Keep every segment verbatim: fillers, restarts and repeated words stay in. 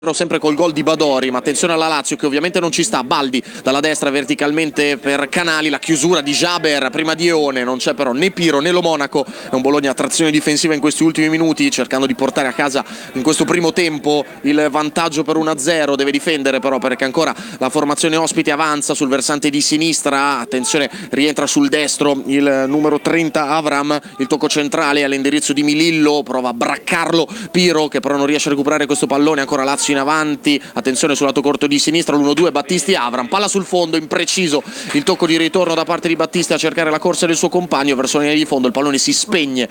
sempre col gol di Badori, ma attenzione alla Lazio che ovviamente non ci sta. Baldi dalla destra verticalmente per Canali, la chiusura di Jaber prima di Eone, non c'è però né Piro né Lo Monaco. È un Bologna a trazione difensiva in questi ultimi minuti, cercando di portare a casa in questo primo tempo il vantaggio per uno a zero. Deve difendere però, perché ancora la formazione ospite avanza sul versante di sinistra. Attenzione, rientra sul destro il numero trenta Avram, il tocco centrale all'indirizzo di Milillo, prova a braccarlo Piro che però non riesce a recuperare questo pallone. Ancora Lazio in avanti, attenzione sul lato corto di sinistra, l'uno due Battisti Avram, palla sul fondo, impreciso il tocco di ritorno da parte di Battisti a cercare la corsa del suo compagno verso la linea di fondo. Il pallone si spegne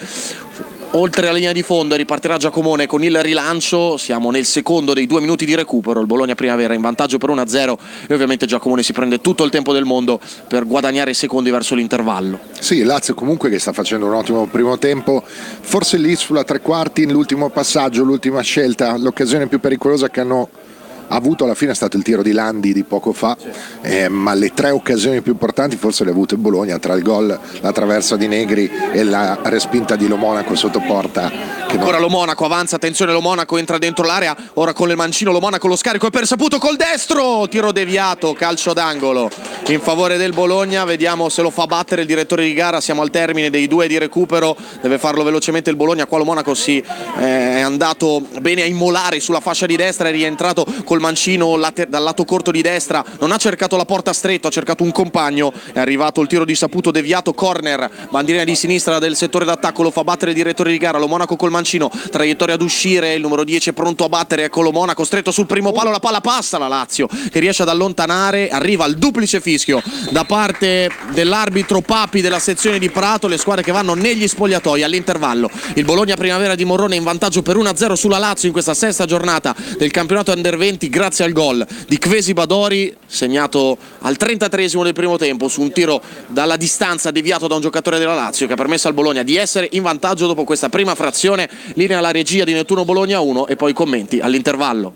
oltre la linea di fondo e ripartirà Giacomone con il rilancio. Siamo nel secondo dei due minuti di recupero, il Bologna Primavera in vantaggio per uno a zero e ovviamente Giacomone si prende tutto il tempo del mondo per guadagnare secondi verso l'intervallo. Sì, Lazio comunque che sta facendo un ottimo primo tempo, forse lì sulla tre quarti, l'ultimo passaggio, l'ultima scelta, l'occasione più pericolosa che hanno avuto alla fine è stato il tiro di Landi di poco fa, eh, ma le tre occasioni più importanti forse le ha avute il Bologna, tra il gol, la traversa di Negri e la respinta di Lo Monaco sotto porta. Ancora non... Lo Monaco avanza, attenzione, Lo Monaco entra dentro l'area, ora con il mancino Lo Monaco, lo scarico è persaputo col destro, tiro deviato, calcio d'angolo in favore del Bologna. Vediamo se lo fa battere il direttore di gara. Siamo al termine dei due di recupero, deve farlo velocemente il Bologna. Qua Lo Monaco si eh, è andato bene a immolare sulla fascia di destra, è rientrato col mancino later- dal lato corto di destra, non ha cercato la porta stretta, ha cercato un compagno, è arrivato il tiro di Saputo deviato, corner, bandierina di sinistra del settore d'attacco, lo fa battere il direttore di gara. Lo Monaco col mancino, traiettoria ad uscire, il numero dieci è pronto a battere, ecco Lo Monaco stretto sul primo palo, la palla passa, la Lazio che riesce ad allontanare, arriva al duplice fischio da parte dell'arbitro Papi della sezione di Prato. Le squadre che vanno negli spogliatoi all'intervallo, il Bologna Primavera di Morrone in vantaggio per uno a zero sulla Lazio in questa sesta giornata del campionato Under venti grazie al gol di Kvesi Badori, segnato al trentatreesimo del primo tempo su un tiro dalla distanza deviato da un giocatore della Lazio, che ha permesso al Bologna di essere in vantaggio dopo questa prima frazione. Linea alla regia di Nettuno Bologna uno e poi commenti all'intervallo.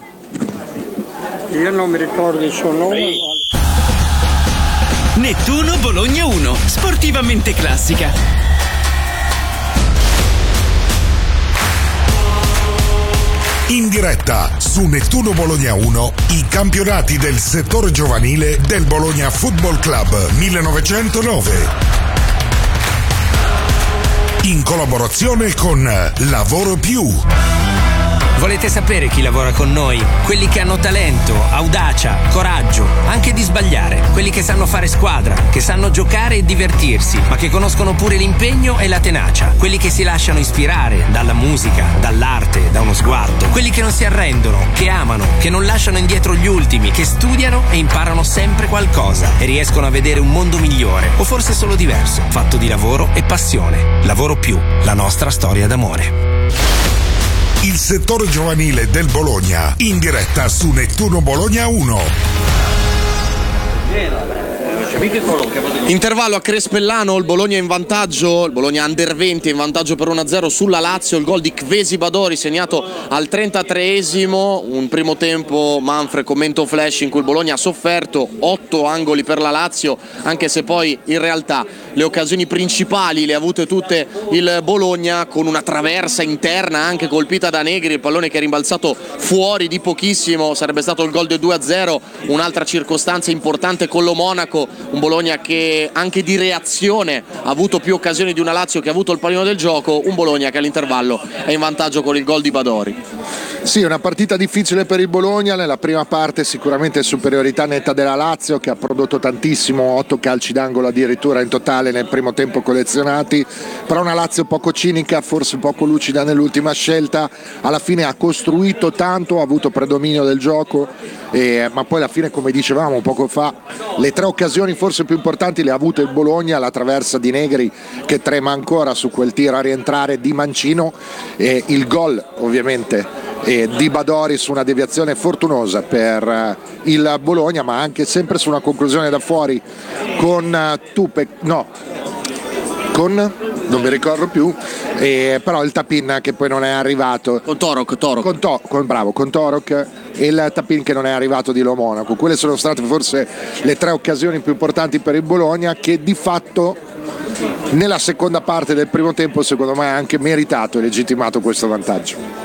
Io non mi ricordo il suo nome. Nettuno Bologna uno, sportivamente classica. In diretta su Nettuno Bologna uno, i campionati del settore giovanile del Bologna Football Club millenovecentonove. In collaborazione con Lavoro Più. Volete sapere chi lavora con noi? Quelli che hanno talento, audacia, coraggio, anche di sbagliare. Quelli che sanno fare squadra, che sanno giocare e divertirsi, ma che conoscono pure l'impegno e la tenacia. Quelli che si lasciano ispirare dalla musica, dall'arte, da uno sguardo. Quelli che non si arrendono, che amano, che non lasciano indietro gli ultimi, che studiano e imparano sempre qualcosa e riescono a vedere un mondo migliore, o forse solo diverso, fatto di lavoro e passione. Lavoro Più, la nostra storia d'amore. Il settore giovanile del Bologna in diretta su Nettuno Bologna uno. Intervallo a Crespellano, il Bologna in vantaggio, il Bologna Under venti in vantaggio per uno a zero sulla Lazio. Il gol di Kvesi Badori segnato al trentatreesimo, un primo tempo Manfred commento flash in cui il Bologna ha sofferto, otto angoli per la Lazio, anche se poi in realtà le occasioni principali le ha avute tutte il Bologna, con una traversa interna anche colpita da Negri, il pallone che è rimbalzato fuori di pochissimo, sarebbe stato il gol del due a zero. Un'altra circostanza importante con Lo Monaco, un Bologna che anche di reazione ha avuto più occasioni di una Lazio che ha avuto il pallino del gioco, un Bologna che all'intervallo è in vantaggio con il gol di Badori. Sì, una partita difficile per il Bologna, nella prima parte sicuramente superiorità netta della Lazio che ha prodotto tantissimo, otto calci d'angolo addirittura in totale nel primo tempo collezionati, però una Lazio poco cinica, forse poco lucida nell'ultima scelta, alla fine ha costruito tanto, ha avuto predominio del gioco, eh, ma poi alla fine, come dicevamo poco fa, le tre occasioni forse più importanti le ha avute il Bologna, la traversa di Negri che trema ancora su quel tiro a rientrare di Mancino, e il gol ovviamente e di Badori su una deviazione fortunosa per il Bologna, ma anche sempre su una conclusione da fuori con Tupe, no, con non mi ricordo più, eh, però il Tapin che poi non è arrivato con Torok, Torok. Con, to, con, bravo, con Torok e il Tapin che non è arrivato di Lo Monaco. Quelle sono state forse le tre occasioni più importanti per il Bologna, che di fatto nella seconda parte del primo tempo secondo me ha anche meritato e legittimato questo vantaggio.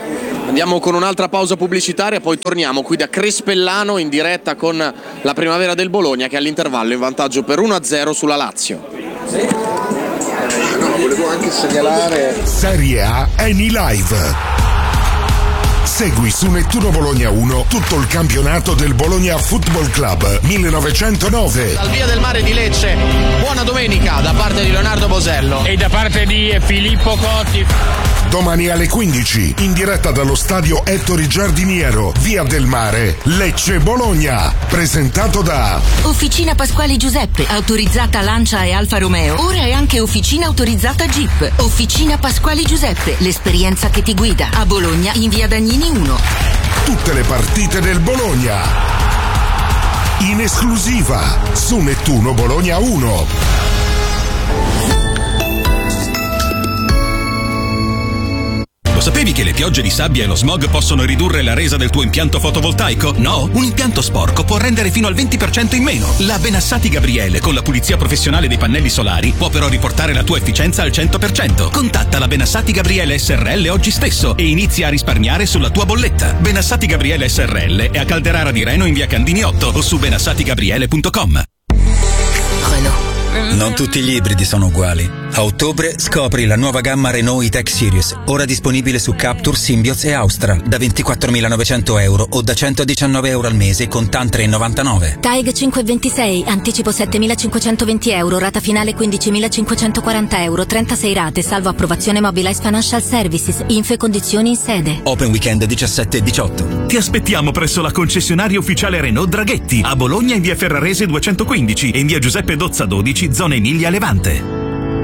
Andiamo con un'altra pausa pubblicitaria, poi torniamo qui da Crespellano in diretta con la Primavera del Bologna che all'intervallo è in vantaggio per uno a zero sulla Lazio. No, volevo anche segnalare Serie A Eni Live. Segui su Nettuno Bologna uno tutto il campionato del Bologna Football Club millenovecentonove. Dal Via del Mare di Lecce, buona domenica da parte di Leonardo Bosello e da parte di Filippo Cotti. Domani alle quindici, in diretta dallo stadio Ettore Giardiniero, Via del Mare, Lecce Bologna. Presentato da Officina Pasquali Giuseppe, autorizzata Lancia e Alfa Romeo. Ora è anche officina autorizzata Jeep. Officina Pasquali Giuseppe, l'esperienza che ti guida. A Bologna in Via Dagnini uno. tutte le partite del Bologna. In esclusiva su Nettuno Bologna uno. Lo sapevi che le piogge di sabbia e lo smog possono ridurre la resa del tuo impianto fotovoltaico? No? Un impianto sporco può rendere fino al venti per cento in meno. La Benassati Gabriele con la pulizia professionale dei pannelli solari può però riportare la tua efficienza al cento per cento. Contatta la Benassati Gabriele S R L oggi stesso e inizia a risparmiare sulla tua bolletta. Benassati Gabriele S R L è a Calderara di Reno in via Candini otto o su benassati gabriele punto com. Non tutti gli ibridi sono uguali. A ottobre scopri la nuova gamma Renault E-Tech Series, ora disponibile su Captur, Symbioz e Austral, da ventiquattromilanovecento euro o da centodiciannove euro al mese con TAN tre virgola novantanove. TAIG cinquecentoventisei, anticipo settemilacinquecentoventi euro, rata finale quindicimilacinquecentoquaranta euro, trentasei rate, salvo approvazione Mobilize Financial Services, infe condizioni in sede. Open weekend diciassette e diciotto. Ti aspettiamo presso la concessionaria ufficiale Renault Draghetti, a Bologna in via Ferrarese duecentoquindici e in via Giuseppe Dozza dodici, zona Emilia Levante.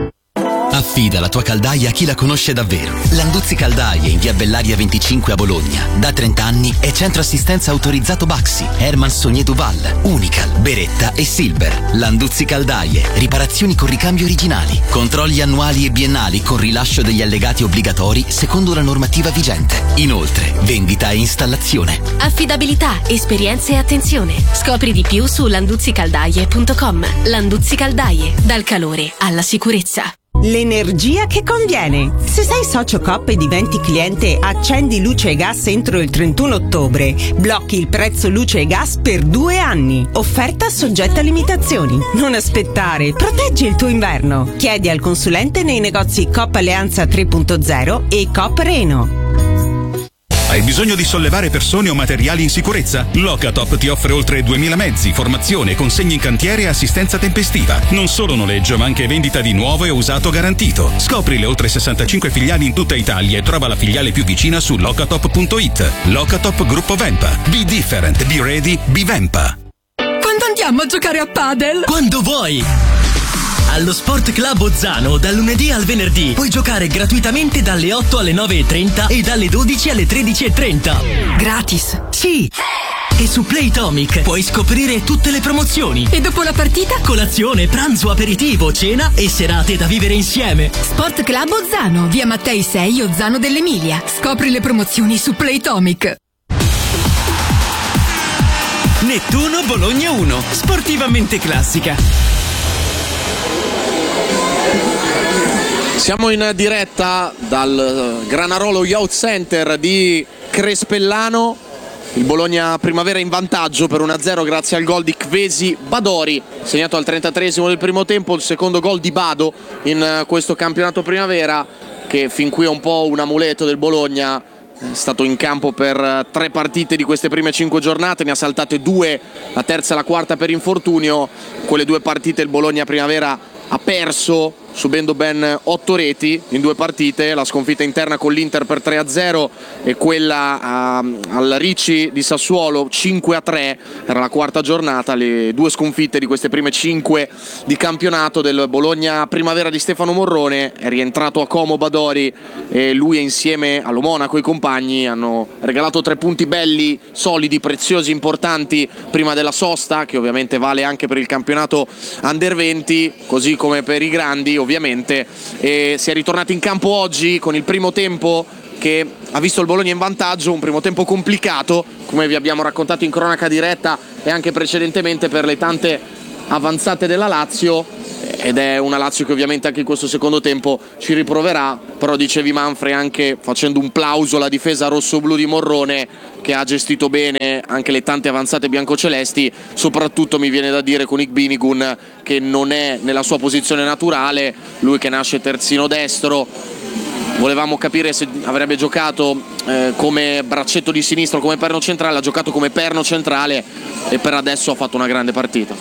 Affida la tua caldaia a chi la conosce davvero. Landuzzi Caldaie in via Bellaria venticinque a Bologna. Da trenta anni è centro assistenza autorizzato Baxi, Herman Sogné Duval, Unical, Beretta e Silver. Landuzzi Caldaie, riparazioni con ricambio originali, controlli annuali e biennali con rilascio degli allegati obbligatori secondo la normativa vigente. Inoltre, vendita e installazione. Affidabilità, esperienza e attenzione. Scopri di più su landuzzi caldaie punto com. Landuzzi Caldaie, dal calore alla sicurezza. L'energia che conviene. Se sei socio Coop e diventi cliente Accendi Luce e Gas entro il trentuno ottobre, blocchi il prezzo luce e gas per due anni. Offerta soggetta a limitazioni. Non aspettare, proteggi il tuo inverno. Chiedi al consulente nei negozi Coop Alleanza tre punto zero e Coop Reno. Hai bisogno di sollevare persone o materiali in sicurezza? Locatop ti offre oltre duemila mezzi, formazione, consegni in cantiere e assistenza tempestiva. Non solo noleggio, ma anche vendita di nuovo e usato garantito. Scopri le oltre sessantacinque filiali in tutta Italia e trova la filiale più vicina su locatop punto it. Locatop Gruppo Vempa. Be different, be ready, be Vempa. Quando andiamo a giocare a padel? Quando vuoi! Allo Sport Club Ozzano, dal lunedì al venerdì, puoi giocare gratuitamente dalle otto alle nove e trenta e dalle dodici alle tredici e trenta. Gratis? Sì! E su Playtomic puoi scoprire tutte le promozioni. E dopo la partita? Colazione, pranzo, aperitivo, cena e serate da vivere insieme. Sport Club Ozzano, via Mattei sei, Ozzano dell'Emilia. Scopri le promozioni su Playtomic. Nettuno Bologna uno, sportivamente classica. Siamo in diretta dal Granarolo Youth Center di Crespellano. Il Bologna Primavera in vantaggio per uno a zero grazie al gol di Kvesi Badori, segnato al trentatreesimo del primo tempo, il secondo gol di Bado in questo campionato Primavera, che fin qui è un po' un amuleto del Bologna. È stato in campo per tre partite di queste prime cinque giornate, ne ha saltate due, la terza e la quarta per infortunio. Quelle due partite il Bologna Primavera ha perso, subendo ben otto reti in due partite, la sconfitta interna con l'Inter per tre a zero e quella uh, al Ricci di Sassuolo cinque a tre, era la quarta giornata, le due sconfitte di queste prime cinque di campionato del Bologna Primavera di Stefano Morrone. È rientrato a Como Badori e lui insieme allo Monaco e i compagni hanno regalato tre punti belli, solidi, preziosi, importanti prima della sosta, che ovviamente vale anche per il campionato Under venti, così come per i grandi ovviamente, e si è ritornati in campo oggi con il primo tempo che ha visto il Bologna in vantaggio, un primo tempo complicato come vi abbiamo raccontato in cronaca diretta e anche precedentemente per le tante avanzate della Lazio. ed è una Lazio che ovviamente anche in questo secondo tempo ci riproverà, però dicevi Manfred anche facendo un plauso alla difesa rossoblu di Morrone, che ha gestito bene anche le tante avanzate biancocelesti, soprattutto mi viene da dire con Igbinigun, che non è nella sua posizione naturale, lui che nasce terzino destro. Volevamo capire se avrebbe giocato eh, come braccetto di sinistro, come perno centrale, ha giocato come perno centrale e per adesso ha fatto una grande partita.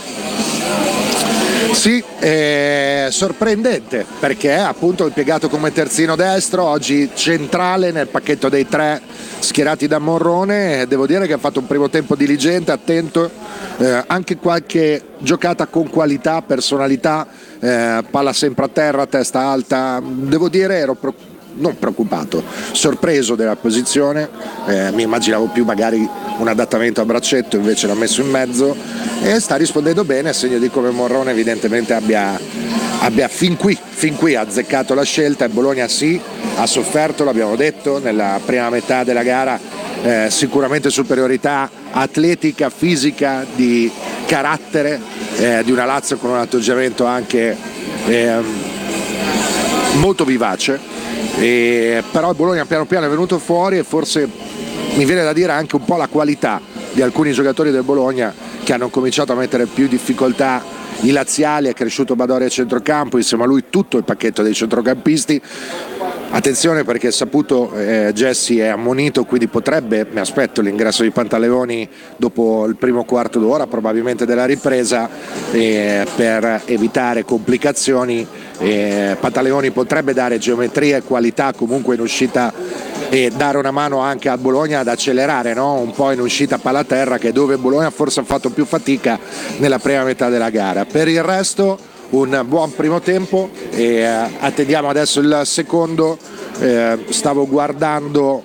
Sì, è sorprendente perché è appunto impiegato come terzino destro, oggi centrale nel pacchetto dei tre schierati da Morrone. Devo dire che ha fatto un primo tempo diligente, attento, eh, anche qualche giocata con qualità, personalità, eh, palla sempre a terra, testa alta. Devo dire ero pro- non preoccupato, sorpreso della posizione, eh, mi immaginavo più magari un adattamento a braccetto, invece l'ha messo in mezzo e sta rispondendo bene, a segno di come Morrone evidentemente abbia, abbia fin qui, fin qui azzeccato la scelta. Il Bologna sì, ha sofferto, l'abbiamo detto, nella prima metà della gara, eh, sicuramente superiorità atletica, fisica, di carattere, eh, di una Lazio con un atteggiamento anche eh, molto vivace. E però il Bologna piano piano è venuto fuori e forse mi viene da dire anche un po' la qualità di alcuni giocatori del Bologna che hanno cominciato a mettere più difficoltà i laziali. È cresciuto Badori a centrocampo, insieme a lui tutto il pacchetto dei centrocampisti. Attenzione perché è saputo, eh, Jesse è ammonito, quindi potrebbe, mi aspetto l'ingresso di Pantaleoni dopo il primo quarto d'ora probabilmente della ripresa, eh, per evitare complicazioni. eh, Pantaleoni potrebbe dare geometria e qualità comunque in uscita e dare una mano anche al Bologna ad accelerare, no? Un po' in uscita palla terra, che è dove Bologna forse ha fatto più fatica nella prima metà della gara. Per il resto un buon primo tempo e eh, attendiamo adesso il secondo. Eh, stavo guardando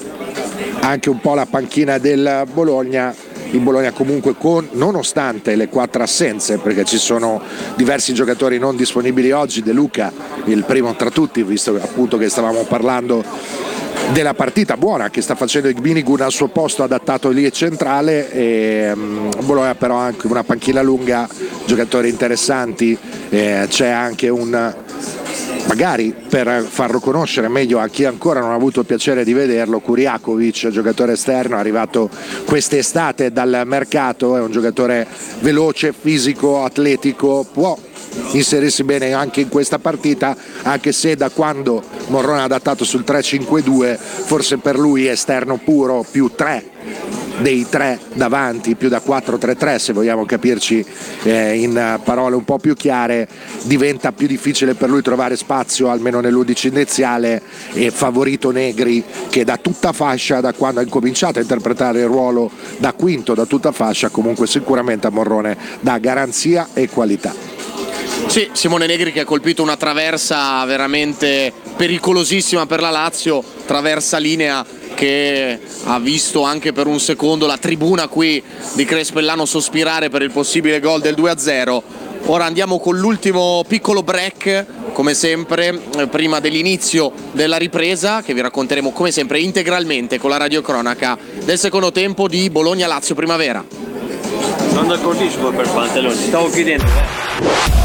anche un po' la panchina del Bologna. Il Bologna comunque, con, nonostante le quattro assenze, perché ci sono diversi giocatori non disponibili oggi, De Luca il primo tra tutti, visto appunto che stavamo parlando della partita buona che sta facendo Igbinigun al suo posto adattato lì e centrale, e um, Bologna però ha anche una panchina lunga, giocatori interessanti, eh, c'è anche un, magari per farlo conoscere meglio a chi ancora non ha avuto il piacere di vederlo, Kuriakovic, giocatore esterno arrivato quest'estate dal mercato, è un giocatore veloce, fisico, atletico, può inserirsi bene anche in questa partita, anche se da quando Morrone ha adattato sul tre cinque due forse per lui esterno puro, più tre dei tre davanti, più da quattro tre tre se vogliamo capirci eh, in parole un po' più chiare, diventa più difficile per lui trovare spazio almeno nell'undici iniziale, e favorito Negri che da tutta fascia, da quando ha incominciato a interpretare il ruolo da quinto da tutta fascia, comunque sicuramente a Morrone dà garanzia e qualità. Sì, Simone Negri che ha colpito una traversa veramente pericolosissima per la Lazio, traversa linea che ha visto anche per un secondo la tribuna qui di Crespellano sospirare per il possibile gol del due a zero. Ora andiamo con l'ultimo piccolo break, come sempre, prima dell'inizio della ripresa, che vi racconteremo come sempre integralmente con la radiocronaca del secondo tempo di Bologna-Lazio Primavera. Sono d'accordissimo per Pantaloni, stavo chiedendo.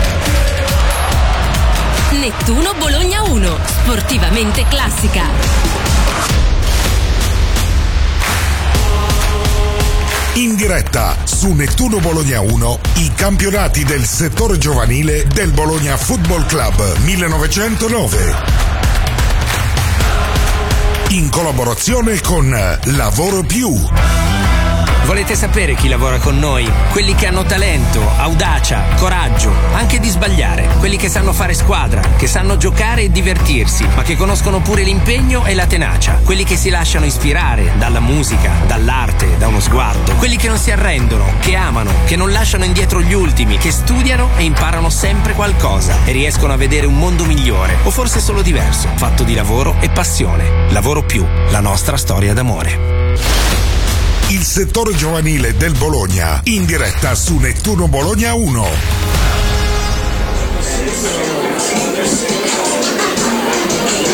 Nettuno Bologna uno, sportivamente classica. In diretta su Nettuno Bologna uno i campionati del settore giovanile del Bologna Football Club millenovecentonove. In collaborazione con Lavoro Più. Volete sapere chi lavora con noi? Quelli che hanno talento, audacia, coraggio, anche di sbagliare. Quelli che sanno fare squadra, che sanno giocare e divertirsi, ma che conoscono pure l'impegno e la tenacia. Quelli che si lasciano ispirare dalla musica, dall'arte, da uno sguardo. Quelli che non si arrendono, che amano, che non lasciano indietro gli ultimi, che studiano e imparano sempre qualcosa e riescono a vedere un mondo migliore, o forse solo diverso, fatto di lavoro e passione. Lavoro Più, la nostra storia d'amore. Il settore giovanile del Bologna, in diretta su Nettuno Bologna uno.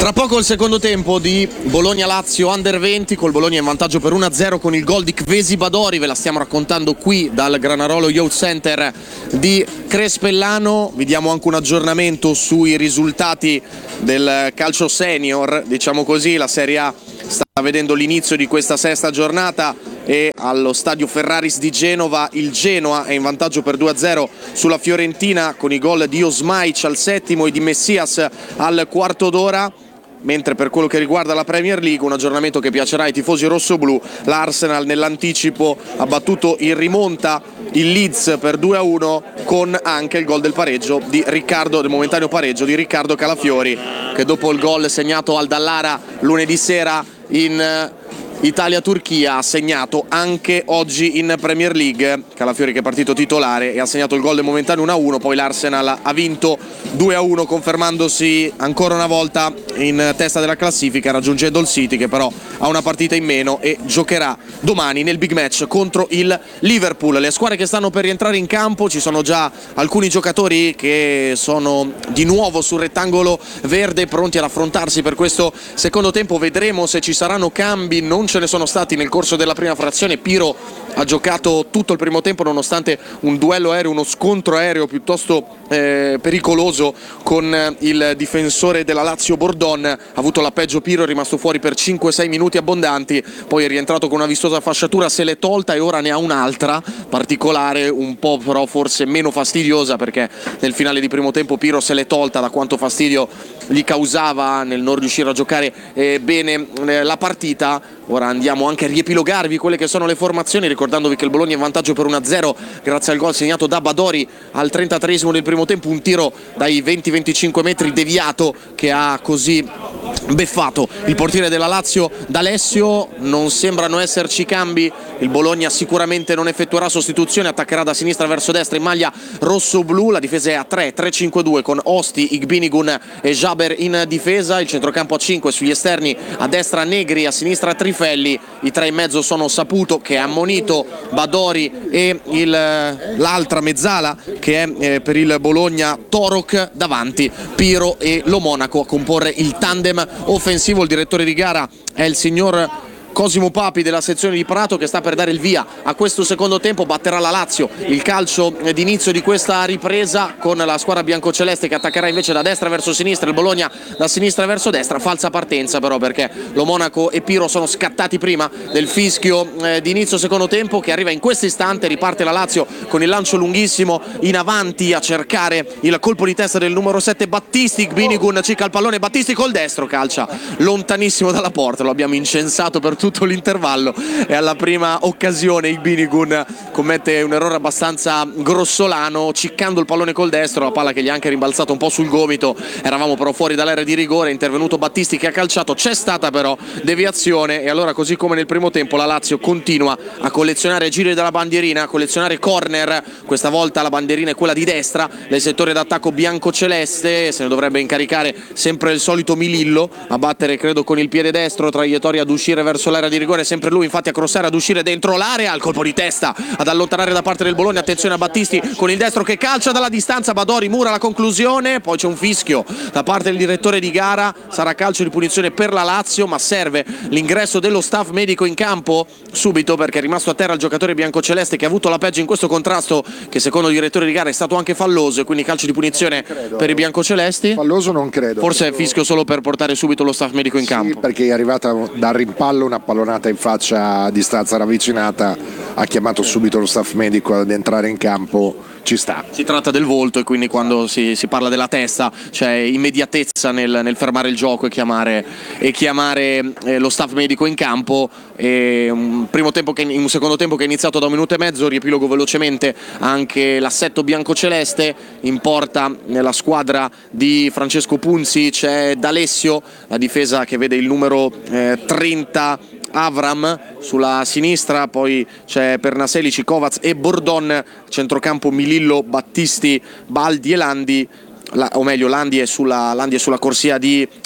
Tra poco il secondo tempo di Bologna-Lazio Under venti, col Bologna in vantaggio per uno a zero con il gol di Kvesi Badori, ve la stiamo raccontando qui dal Granarolo Youth Center di Crespellano. Vi diamo anche un aggiornamento sui risultati del calcio senior, diciamo così. La Serie A sta vedendo l'inizio di questa sesta giornata e allo stadio Ferraris di Genova il Genoa è in vantaggio per due a zero sulla Fiorentina con i gol di Osmaic al settimo e di Messias al quarto d'ora. Mentre per quello che riguarda la Premier League, un aggiornamento che piacerà ai tifosi rossoblù, l'Arsenal nell'anticipo ha battuto in rimonta il Leeds per due a uno con anche il gol del pareggio di Riccardo, del momentaneo pareggio di Riccardo Calafiori, che dopo il gol segnato al Dallara lunedì sera in Italia-Turchia ha segnato anche oggi in Premier League. Calafiori che è partito titolare e ha segnato il gol del momentaneo uno a uno, poi l'Arsenal ha vinto due a uno confermandosi ancora una volta in testa della classifica, raggiungendo il City che però ha una partita in meno e giocherà domani nel big match contro il Liverpool. Le squadre che stanno per rientrare in campo, ci sono già alcuni giocatori che sono di nuovo sul rettangolo verde pronti ad affrontarsi per questo secondo tempo. Vedremo se ci saranno cambi, non ce ne sono stati nel corso della prima frazione. Piro ha giocato tutto il primo tempo nonostante un duello aereo, uno scontro aereo piuttosto eh, pericoloso con il difensore della Lazio Bordon. Ha avuto la peggio Piro, è rimasto fuori per cinque sei minuti abbondanti, poi è rientrato con una vistosa fasciatura, se l'è tolta e ora ne ha un'altra particolare, un po' però forse meno fastidiosa, perché nel finale di primo tempo Piro se l'è tolta da quanto fastidio gli causava nel non riuscire a giocare eh, bene eh, la partita. Ora andiamo anche a riepilogarvi quelle che sono le formazioni, ricordandovi che il Bologna è in vantaggio per uno a zero grazie al gol segnato da Badori al trentatreesimo del primo tempo, un tiro dai venti venticinque metri deviato che ha così beffato il portiere della Lazio D'Alessio. Non sembrano esserci cambi, il Bologna sicuramente non effettuerà sostituzione, attaccherà da sinistra verso destra in maglia rosso-blu, la difesa è a tre tre cinque due con Osti, Igbinigun e Jaber in difesa, il centrocampo a cinque, sugli esterni a destra Negri, a sinistra Trifelli, i tre in mezzo sono Saputo che è ammonito, Badori e il, l'altra mezzala che è eh, per il Bologna Torok, davanti Piro e Lo Monaco a comporre il tandem offensivo. Il direttore di gara è il signor Cosimo Papi della sezione di Prato, che sta per dare il via a questo secondo tempo. Batterà la Lazio il calcio d'inizio di questa ripresa con la squadra biancoceleste che attaccherà invece da destra verso sinistra, il Bologna da sinistra verso destra. Falsa partenza però, perché Lo Monaco e Piro sono scattati prima del fischio eh, di inizio secondo tempo che arriva in questo istante. Riparte la Lazio con il lancio lunghissimo in avanti a cercare il colpo di testa del numero sette Battisti. Gbinigun cicca il pallone, Battisti col destro calcia lontanissimo dalla porta, lo abbiamo incensato per tutto tutto l'intervallo e alla prima occasione Igbinigun commette un errore abbastanza grossolano ciccando il pallone col destro, la palla che gli ha anche rimbalzato un po' sul gomito. Eravamo però fuori dall'area di rigore, è intervenuto Battisti che ha calciato, c'è stata però deviazione e allora, così come nel primo tempo, la Lazio continua a collezionare giri dalla bandierina, a collezionare corner. Questa volta la bandierina è quella di destra del settore d'attacco biancoceleste, se ne dovrebbe incaricare sempre il solito Milillo a battere credo con il piede destro, traiettoria ad uscire verso l'area di rigore, sempre lui infatti a crossare, ad uscire dentro l'area, al colpo di testa ad allontanare da parte del Bologna. Attenzione a Battisti con il destro che calcia dalla distanza, Badori mura la conclusione, poi c'è un fischio da parte del direttore di gara, sarà calcio di punizione per la Lazio, ma serve l'ingresso dello staff medico in campo subito, perché è rimasto a terra il giocatore biancoceleste che ha avuto la peggio in questo contrasto, che secondo il direttore di gara è stato anche falloso, e quindi calcio di punizione per i biancocelesti. Falloso non credo, forse è fischio solo per portare subito lo staff medico in sì, campo, perché è arrivata dal rimpallo una pallonata in faccia a distanza ravvicinata, ha chiamato subito lo staff medico ad entrare in campo, ci sta. Si tratta del volto e quindi quando si, si parla della testa c'è immediatezza nel, nel fermare il gioco e chiamare, e chiamare eh, lo staff medico in campo. E un, primo tempo che, un secondo tempo che è iniziato da un minuto e mezzo, riepilogo velocemente anche l'assetto biancoceleste. In porta nella squadra di Francesco Punzi c'è D'Alessio, la difesa che vede il numero eh, trenta Avram sulla sinistra, poi c'è Pernaselici, Kovac e Bordon, centrocampo Milillo, Battisti, Baldi e Landi. La, o meglio Landi è, sulla, Landi è sulla corsia di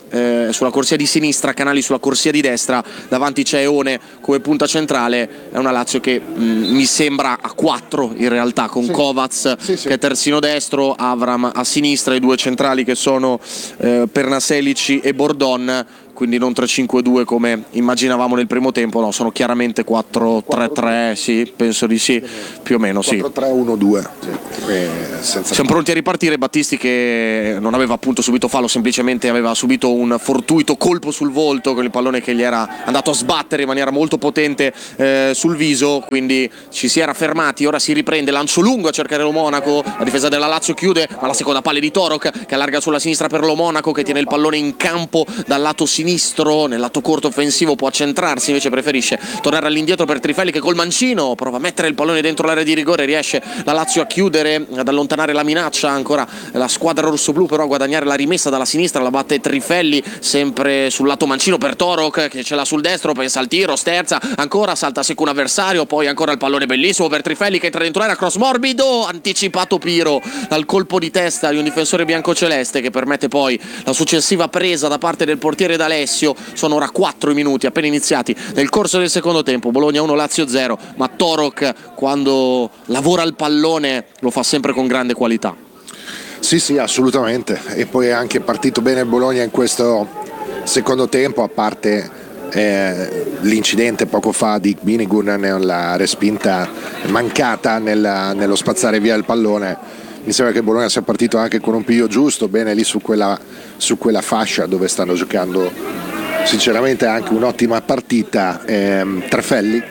eh, sulla corsia di sinistra, Canali sulla corsia di destra, davanti c'è Eone come punta centrale. È una Lazio che mh, mi sembra a quattro in realtà, con sì. Kovacs sì, sì. che è terzino destro, Avram a sinistra, i due centrali che sono eh, Pernaselici e Bordon, quindi non tre cinque due come immaginavamo nel primo tempo, no, sono chiaramente quattro tre tre, sì, penso di sì, più o meno sì. quattro tre uno due. Sì. Siamo pronti a ripartire. Battisti, che non aveva appunto subito fallo, semplicemente aveva subito un fortuito colpo sul volto con il pallone che gli era andato a sbattere in maniera molto potente eh, sul viso, quindi ci si era fermati. Ora si riprende, lancio lungo a cercare lo Monaco, la difesa della Lazio chiude, ma la seconda palla è di Torok che allarga sulla sinistra per lo Monaco, che tiene il pallone in campo dal lato sinistro, nel lato corto offensivo può accentrarsi, invece preferisce tornare all'indietro per Trifelli, che col mancino prova a mettere il pallone dentro l'area di rigore, riesce la Lazio a chiudere, ad allontanare la minaccia. Ancora la squadra rossoblù però a guadagnare la rimessa dalla sinistra, la batte Trifelli, sempre sul lato mancino per Torok che ce l'ha sul destro, pensa al tiro, sterza, ancora salta secco un avversario, poi ancora il pallone bellissimo per Trifelli che entra dentro l'area, cross morbido, anticipato Piro dal colpo di testa di un difensore biancoceleste, che permette poi la successiva presa da parte del portiere D'Alessio. Sono ora quattro minuti appena iniziati nel corso del secondo tempo, Bologna uno Lazio zero, ma Torok quando lavora il pallone lo fa sempre con grande qualità. Sì sì, assolutamente, e poi è anche partito bene il Bologna in questo secondo tempo, a parte eh, l'incidente poco fa di Binigun nella respinta mancata nella, nello spazzare via il pallone. Mi sembra che il Bologna sia partito anche con un piglio giusto, bene lì su quella, su quella fascia dove stanno giocando sinceramente anche un'ottima partita ehm, Trifelli,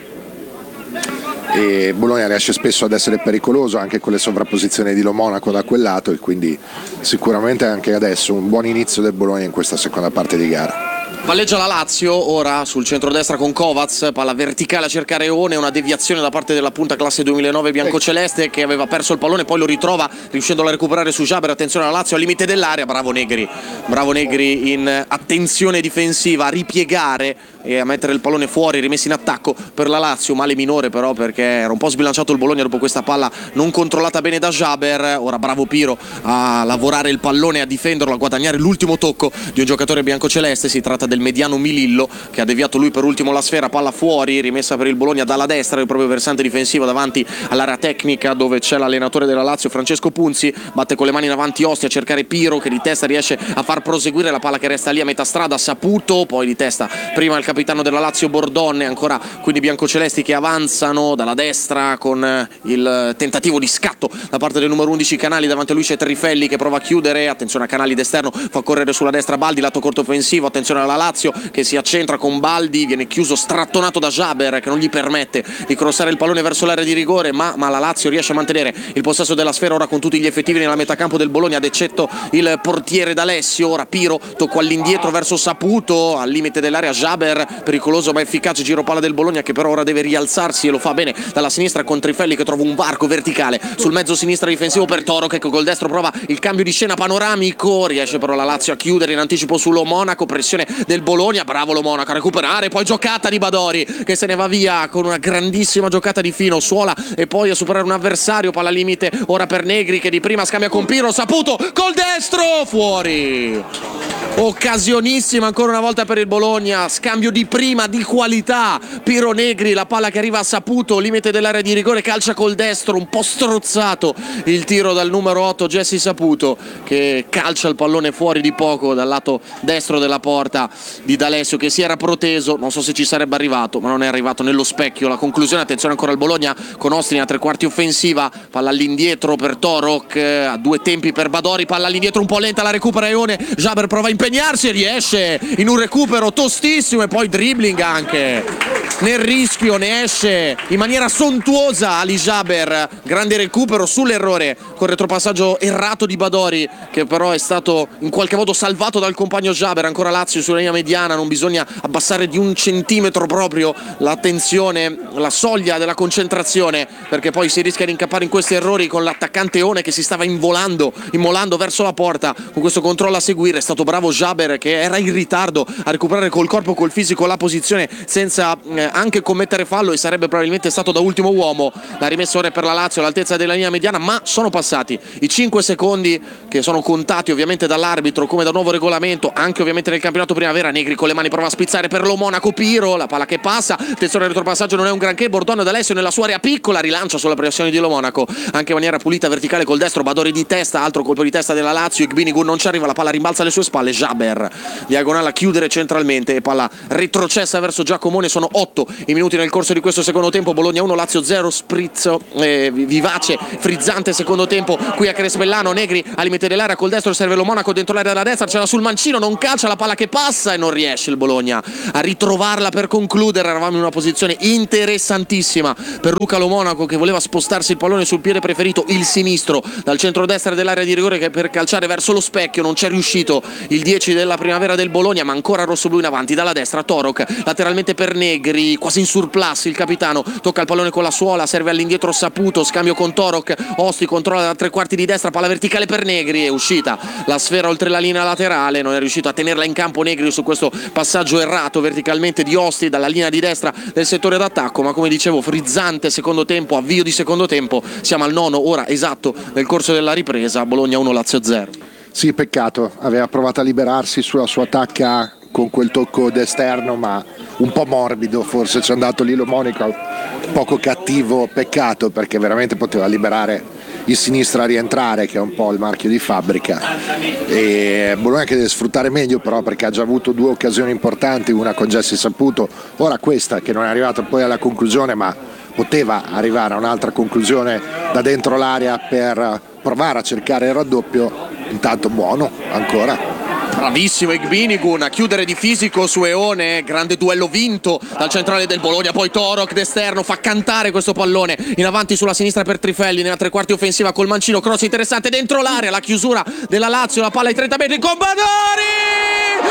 e Bologna riesce spesso ad essere pericoloso anche con le sovrapposizioni di Lo Monaco da quel lato, e quindi sicuramente anche adesso un buon inizio del Bologna in questa seconda parte di gara. Palleggia la Lazio ora sul centrodestra con Kovacs, palla verticale a cercare Eone, una deviazione da parte della punta classe duemilanove biancoceleste che aveva perso il pallone, poi lo ritrova riuscendolo a recuperare su Jaber. Attenzione alla Lazio al limite dell'area, bravo Negri, bravo Negri in attenzione difensiva, a ripiegare e a mettere il pallone fuori, rimessi in attacco per la Lazio, male minore però perché era un po' sbilanciato il Bologna dopo questa palla non controllata bene da Jaber. Ora bravo Piro a lavorare il pallone, a difenderlo, a guadagnare l'ultimo tocco di un giocatore biancoceleste. Si tratta del mediano Milillo che ha deviato lui per ultimo la sfera, palla fuori, rimessa per il Bologna dalla destra, il proprio versante difensivo davanti all'area tecnica dove c'è l'allenatore della Lazio Francesco Punzi, batte con le mani in avanti Ostia a cercare Piro che di testa riesce a far proseguire la palla che resta lì a metà strada, Saputo, poi di testa prima il capitano della Lazio Bordone, ancora quindi biancocelesti che avanzano dalla destra con il tentativo di scatto da parte del numero undici Canali, davanti a lui c'è Trifelli che prova a chiudere, attenzione a Canali d'esterno, fa correre sulla destra Baldi, lato corto offensivo, attenzione alla Lazio che si accentra con Baldi, viene chiuso strattonato da Jaber che non gli permette di crossare il pallone verso l'area di rigore, ma, ma la Lazio riesce a mantenere il possesso della sfera ora con tutti gli effettivi nella metacampo del Bologna, ad eccetto il portiere D'Alessio. Ora Piro, tocco all'indietro verso Saputo, al limite dell'area Jaber, pericoloso ma efficace giro palla del Bologna che però ora deve rialzarsi e lo fa bene dalla sinistra con Trifelli che trova un varco verticale sul mezzo sinistra difensivo per Toro che col destro prova il cambio di scena panoramico, riesce però la Lazio a chiudere in anticipo sullo Monaco, pressione del Bologna, bravo lo Monaco a recuperare, poi giocata di Badori che se ne va via con una grandissima giocata di fino, suola e poi a superare un avversario, palla limite ora per Negri che di prima scambia con Piro, Saputo col destro, fuori, occasionissima ancora una volta per il Bologna, scambio di prima di qualità, Piro Negri, la palla che arriva a Saputo, limite dell'area di rigore, calcia col destro, un po' strozzato il tiro dal numero otto Jesse Saputo che calcia il pallone fuori di poco dal lato destro della porta di D'Alessio che si era proteso, non so se ci sarebbe arrivato ma non è arrivato nello specchio. La conclusione, attenzione ancora al Bologna con Ostrin a tre quarti offensiva, palla all'indietro per Torok, a due tempi per Badori, palla all'indietro un po' lenta, la recupera Eone, Jaber prova a impegnarsi e riesce in un recupero tostissimo e poi dribbling anche nel rischio, ne esce in maniera sontuosa Ali Jaber, grande recupero sull'errore con retropassaggio errato di Badori che però è stato in qualche modo salvato dal compagno Jaber. Ancora Lazio sulla linea mediana, non bisogna abbassare di un centimetro proprio l'attenzione, la soglia della concentrazione perché poi si rischia di incappare in questi errori con l'attaccante Eone che si stava involando, immolando verso la porta con questo controllo a seguire. È stato bravo Jaber che era in ritardo a recuperare col corpo, col fisico la posizione senza eh, anche commettere fallo e sarebbe probabilmente stato da ultimo uomo. La rimessa ora è per la Lazio all'altezza della linea mediana, ma sono passati i cinque secondi che sono contati ovviamente dall'arbitro come da nuovo regolamento, anche ovviamente nel campionato primavera. Negri con le mani prova a spizzare per lo Monaco, Piro, la palla che passa, attenzione al retropassaggio, non è un granché, Bordone d'Alessio nella sua area piccola, rilancia sulla pressione di Lo Monaco, anche in maniera pulita verticale col destro, Badori di testa, altro colpo di testa della Lazio, Igbinigun non ci arriva, la palla rimbalza alle sue spalle, Jaber diagonale a chiudere centralmente e palla retrocessa verso Giacomone. Sono otto i minuti nel corso di questo secondo tempo, Bologna uno Lazio zero, sprizzo eh, vivace, frizzante secondo tempo qui a Crespellano. Negri al limite dell'area col destro, serve Lo Monaco dentro l'area della destra, c'era sul mancino, non calcia, la palla che passa e non riesce il Bologna a ritrovarla per concludere. Eravamo in una posizione interessantissima per Luca Lo Monaco che voleva spostarsi il pallone sul piede preferito, il sinistro, dal centrodestra dell'area di rigore, che per calciare verso lo specchio non c'è riuscito il dieci della primavera del Bologna, ma ancora rossoblu in avanti dalla destra, Torok lateralmente per Negri, quasi in surplus il capitano, tocca il pallone con la suola, serve all'indietro Saputo, scambio con Torok, Osti controlla da tre quarti di destra, palla verticale per Negri, è uscita la sfera oltre la linea laterale, non è riuscito a tenerla in campo Negri su questo passaggio errato verticalmente di Osti dalla linea di destra del settore d'attacco, ma come dicevo frizzante secondo tempo, avvio di secondo tempo, siamo al nono ora esatto nel corso della ripresa, Bologna uno Lazio zero. Sì, peccato, aveva provato a liberarsi sulla sua attacca con quel tocco d'esterno, ma un po' morbido, forse c'è andato lì Lo Monaco, poco cattivo, peccato perché veramente poteva liberare il sinistro a rientrare, che è un po' il marchio di fabbrica, e Bologna che deve sfruttare meglio però, perché ha già avuto due occasioni importanti, una con Jesse Saputo, ora questa che non è arrivata poi alla conclusione, ma poteva arrivare a un'altra conclusione da dentro l'area per provare a cercare il raddoppio. Intanto buono ancora. Bravissimo Igbinigun a chiudere di fisico su Eone, grande duello vinto dal centrale del Bologna, poi Torok d'esterno fa cantare questo pallone in avanti sulla sinistra per Trifelli nella tre quarti offensiva col mancino, cross interessante dentro l'area, la chiusura della Lazio, la palla ai trenta metri con Badori!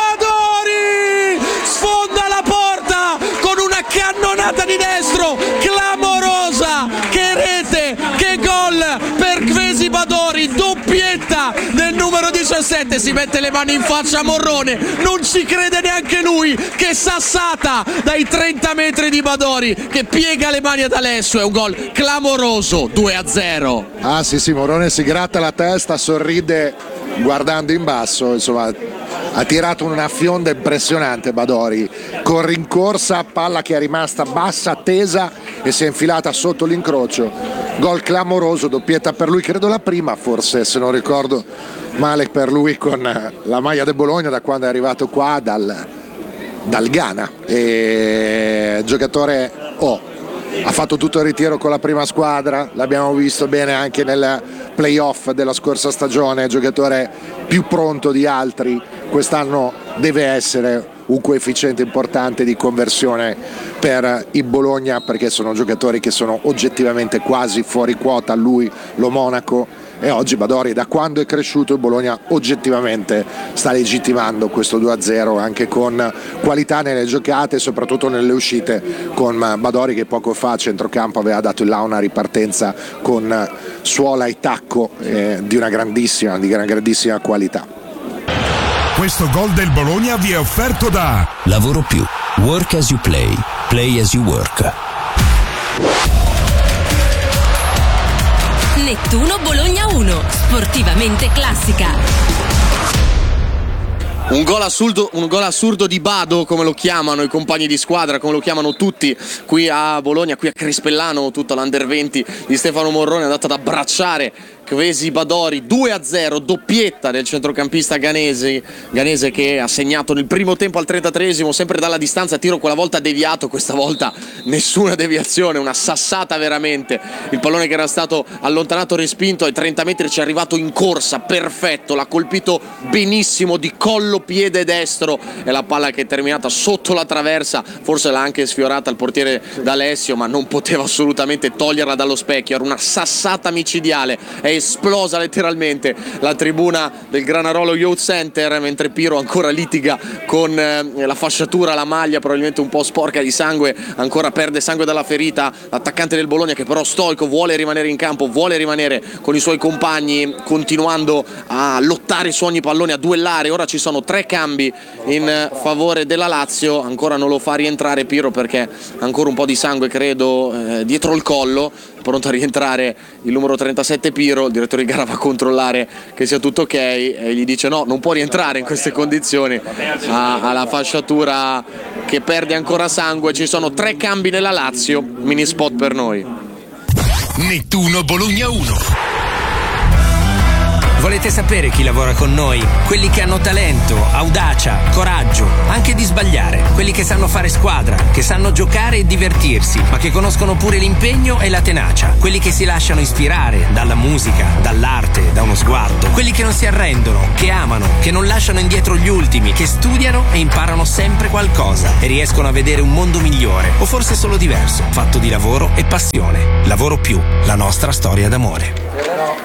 Badori! Sfonda la porta con una cannonata di destro clamorosa, che rete, che gol per Kvesi Badori, doppietta del numero diciassette, si mette le mani in faccia a Morrone, non ci crede neanche lui, che sassata dai trenta metri di Badori che piega le mani ad Alessio, è un gol clamoroso, due a zero. Ah sì sì, Morrone si gratta la testa, sorride guardando in basso, insomma ha tirato una fionda impressionante Badori, con rincorsa, palla che è rimasta bassa, tesa e si è infilata sotto l'incrocio, gol clamoroso, doppietta per lui, credo la prima forse, se non ricordo male, per lui con la maglia del Bologna da quando è arrivato qua dal, dal Ghana, e giocatore oh, ha fatto tutto il ritiro con la prima squadra, l'abbiamo visto bene anche nel playoff della scorsa stagione, giocatore più pronto di altri, quest'anno deve essere un coefficiente importante di conversione per il Bologna, perché sono giocatori che sono oggettivamente quasi fuori quota, lui, Lo Monaco, e oggi Badori, da quando è cresciuto il Bologna oggettivamente sta legittimando questo due a zero anche con qualità nelle giocate e soprattutto nelle uscite, con Badori che poco fa a centrocampo aveva dato il là una ripartenza con suola e tacco eh, di una grandissima, di gran grandissima qualità. Questo gol del Bologna vi è offerto da Lavoro Più, work as you play, play as you work. Nettuno Bologna uno, sportivamente classica. Un gol assurdo, un gol assurdo di Bado, come lo chiamano i compagni di squadra, come lo chiamano tutti qui a Bologna, qui a Crespellano, tutta l'Under venti di Stefano Morrone è andato ad abbracciare Kvesi Badori, due a zero, doppietta del centrocampista ghanese, ghanese che ha segnato nel primo tempo al trentatreesimo, sempre dalla distanza, tiro quella volta deviato, questa volta nessuna deviazione, una sassata veramente, il pallone che era stato allontanato, respinto ai trenta metri, ci è arrivato in corsa, perfetto, l'ha colpito benissimo di collo piede destro e la palla che è terminata sotto la traversa, forse l'ha anche sfiorata il portiere D'Alessio, ma non poteva assolutamente toglierla dallo specchio, era una sassata micidiale, è esplosa letteralmente la tribuna del Granarolo Youth Center, mentre Piro ancora litiga con eh, la fasciatura, la maglia probabilmente un po' sporca di sangue, ancora perde sangue dalla ferita l'attaccante del Bologna, che però stoico, vuole rimanere in campo, vuole rimanere con i suoi compagni, continuando a lottare su ogni pallone, a duellare. Ora ci sono tre cambi in favore della Lazio, ancora non lo fa rientrare Piro perché ancora un po' di sangue credo eh, dietro il collo, pronto a rientrare il numero trentasette Piro. Il direttore di gara va a controllare che sia tutto ok e gli dice no, non può rientrare in queste condizioni, ha, ha la fasciatura che perde ancora sangue. Ci sono tre cambi nella Lazio, mini spot per noi. Nettuno Bologna uno. Volete sapere chi lavora con noi? Quelli che hanno talento, audacia, coraggio, anche di sbagliare. Quelli che sanno fare squadra, che sanno giocare e divertirsi, ma che conoscono pure l'impegno e la tenacia. Quelli che si lasciano ispirare dalla musica, dall'arte, da uno sguardo. Quelli che non si arrendono, che amano, che non lasciano indietro gli ultimi, che studiano e imparano sempre qualcosa e riescono a vedere un mondo migliore, o forse solo diverso, fatto di lavoro e passione. Lavoro più, la nostra storia d'amore.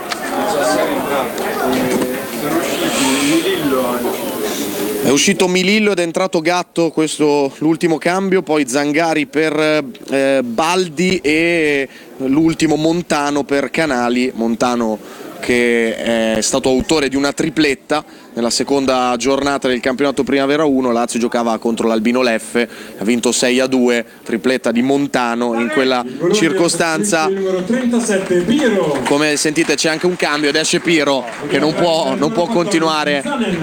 È uscito Milillo ed è entrato Gatto, questo l'ultimo cambio, poi Zangari per eh, Baldi e l'ultimo Montano per Canali. Montano che è stato autore di una tripletta nella seconda giornata del campionato Primavera uno. Lazio giocava contro l'Albino Leffe, ha vinto sei a due, tripletta di Montano in quella circostanza. Come sentite c'è anche un cambio ed esce Piro che non può, non può continuare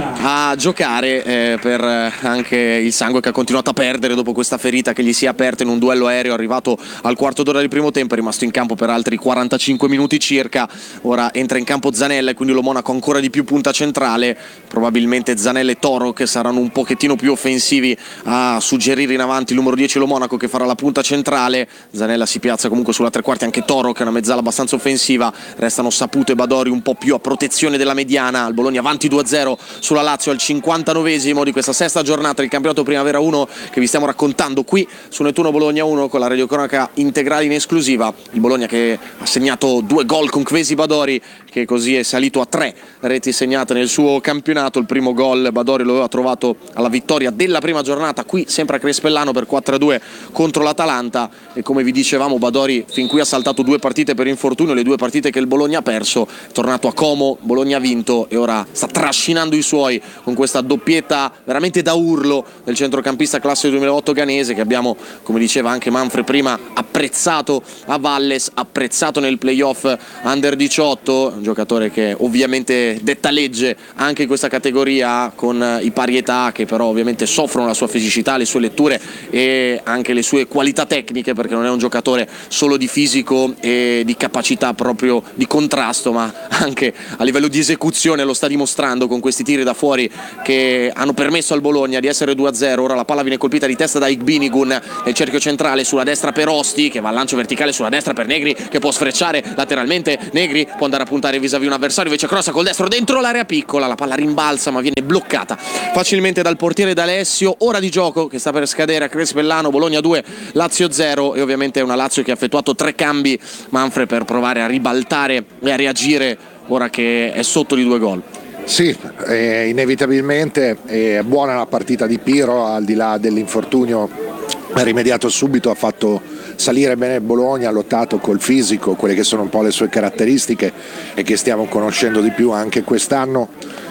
a giocare eh, per anche il sangue che ha continuato a perdere dopo questa ferita che gli si è aperta in un duello aereo arrivato al quarto d'ora del primo tempo. È rimasto in campo per altri quarantacinque minuti circa. Ora entra in campo Zanella e quindi lo Monaco ancora di più punta centrale. Probabilmente Zanella e Toro che saranno un pochettino più offensivi a suggerire in avanti il numero dieci lo Monaco, che farà la punta centrale. Zanella si piazza comunque sulla tre quarti, anche Toro che è una mezzala abbastanza offensiva. Restano Saputo e Badori un po' più a protezione della mediana. Il Bologna avanti due a zero sulla Lazio al cinquantanovesimo di questa sesta giornata del campionato Primavera uno che vi stiamo raccontando qui su Nettuno Bologna uno con la radiocronaca integrale in esclusiva. Il Bologna che ha segnato due gol con Kvesi Badori, che così è salito a tre reti segnate nel suo campionato. Il primo gol Badori lo aveva trovato alla vittoria della prima giornata qui sempre a Crespellano per quattro a due contro l'Atalanta, e come vi dicevamo Badori fin qui ha saltato due partite per infortunio, le due partite che il Bologna ha perso. È tornato a Como, Bologna ha vinto e ora sta trascinando i suoi con questa doppietta veramente da urlo del centrocampista classe duemilaotto ghanese, che abbiamo, come diceva anche Manfred prima, apprezzato a Valles, apprezzato nel playoff under diciotto, un giocatore che ovviamente detta legge anche in questa categoria con i pari età, che però ovviamente soffrono la sua fisicità, le sue letture e anche le sue qualità tecniche, perché non è un giocatore solo di fisico e di capacità proprio di contrasto, ma anche a livello di esecuzione lo sta dimostrando con questi tiri da fuori che hanno permesso al Bologna di essere due a zero. Ora la palla viene colpita di testa da Igbinigun nel cerchio centrale, sulla destra per Osti che va al lancio verticale sulla destra per Negri che può sfrecciare lateralmente. Negri può andare a puntare vis-à-vis un avversario, invece crossa col destro dentro l'area piccola, la palla rimbalza ma viene bloccata facilmente dal portiere D'Alessio. Ora di gioco che sta per scadere a Crespellano, Bologna due, Lazio zero, e ovviamente è una Lazio che ha effettuato tre cambi, Manfred, per provare a ribaltare e a reagire ora che è sotto di due gol. Sì, eh, inevitabilmente è buona la partita di Piro, al di là dell'infortunio ha rimediato subito, ha fatto salire bene il Bologna, ha lottato col fisico, quelle che sono un po' le sue caratteristiche e che stiamo conoscendo di più anche quest'anno.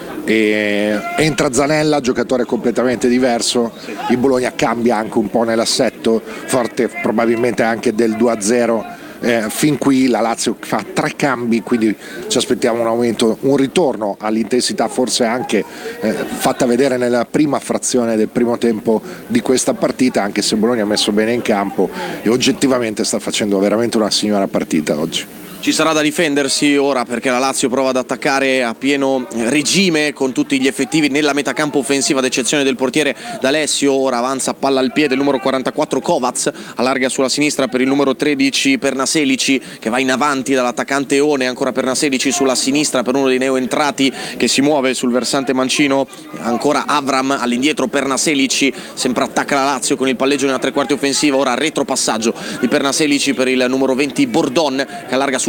E entra Zanella, giocatore completamente diverso, il Bologna cambia anche un po' nell'assetto, forte probabilmente anche del due a zero. Eh, fin qui la Lazio fa tre cambi, quindi ci aspettiamo un aumento, un ritorno all'intensità forse anche eh, fatta vedere nella prima frazione del primo tempo di questa partita, anche se Bologna ha messo bene in campo e oggettivamente sta facendo veramente una signora partita oggi. Ci sarà da difendersi ora perché la Lazio prova ad attaccare a pieno regime con tutti gli effettivi nella metacampo offensiva, ad eccezione del portiere D'Alessio. Ora avanza palla al piede il numero quarantaquattro Kovacs, allarga sulla sinistra per il numero tredici Pernaselici che va in avanti dall'attaccante One, ancora Pernaselici sulla sinistra per uno dei neoentrati che si muove sul versante mancino, ancora Avram all'indietro, Pernaselici sempre attacca la Lazio con il palleggio nella tre quarti offensiva. Ora retropassaggio di Pernaselici per il numero venti Bordon che allarga sul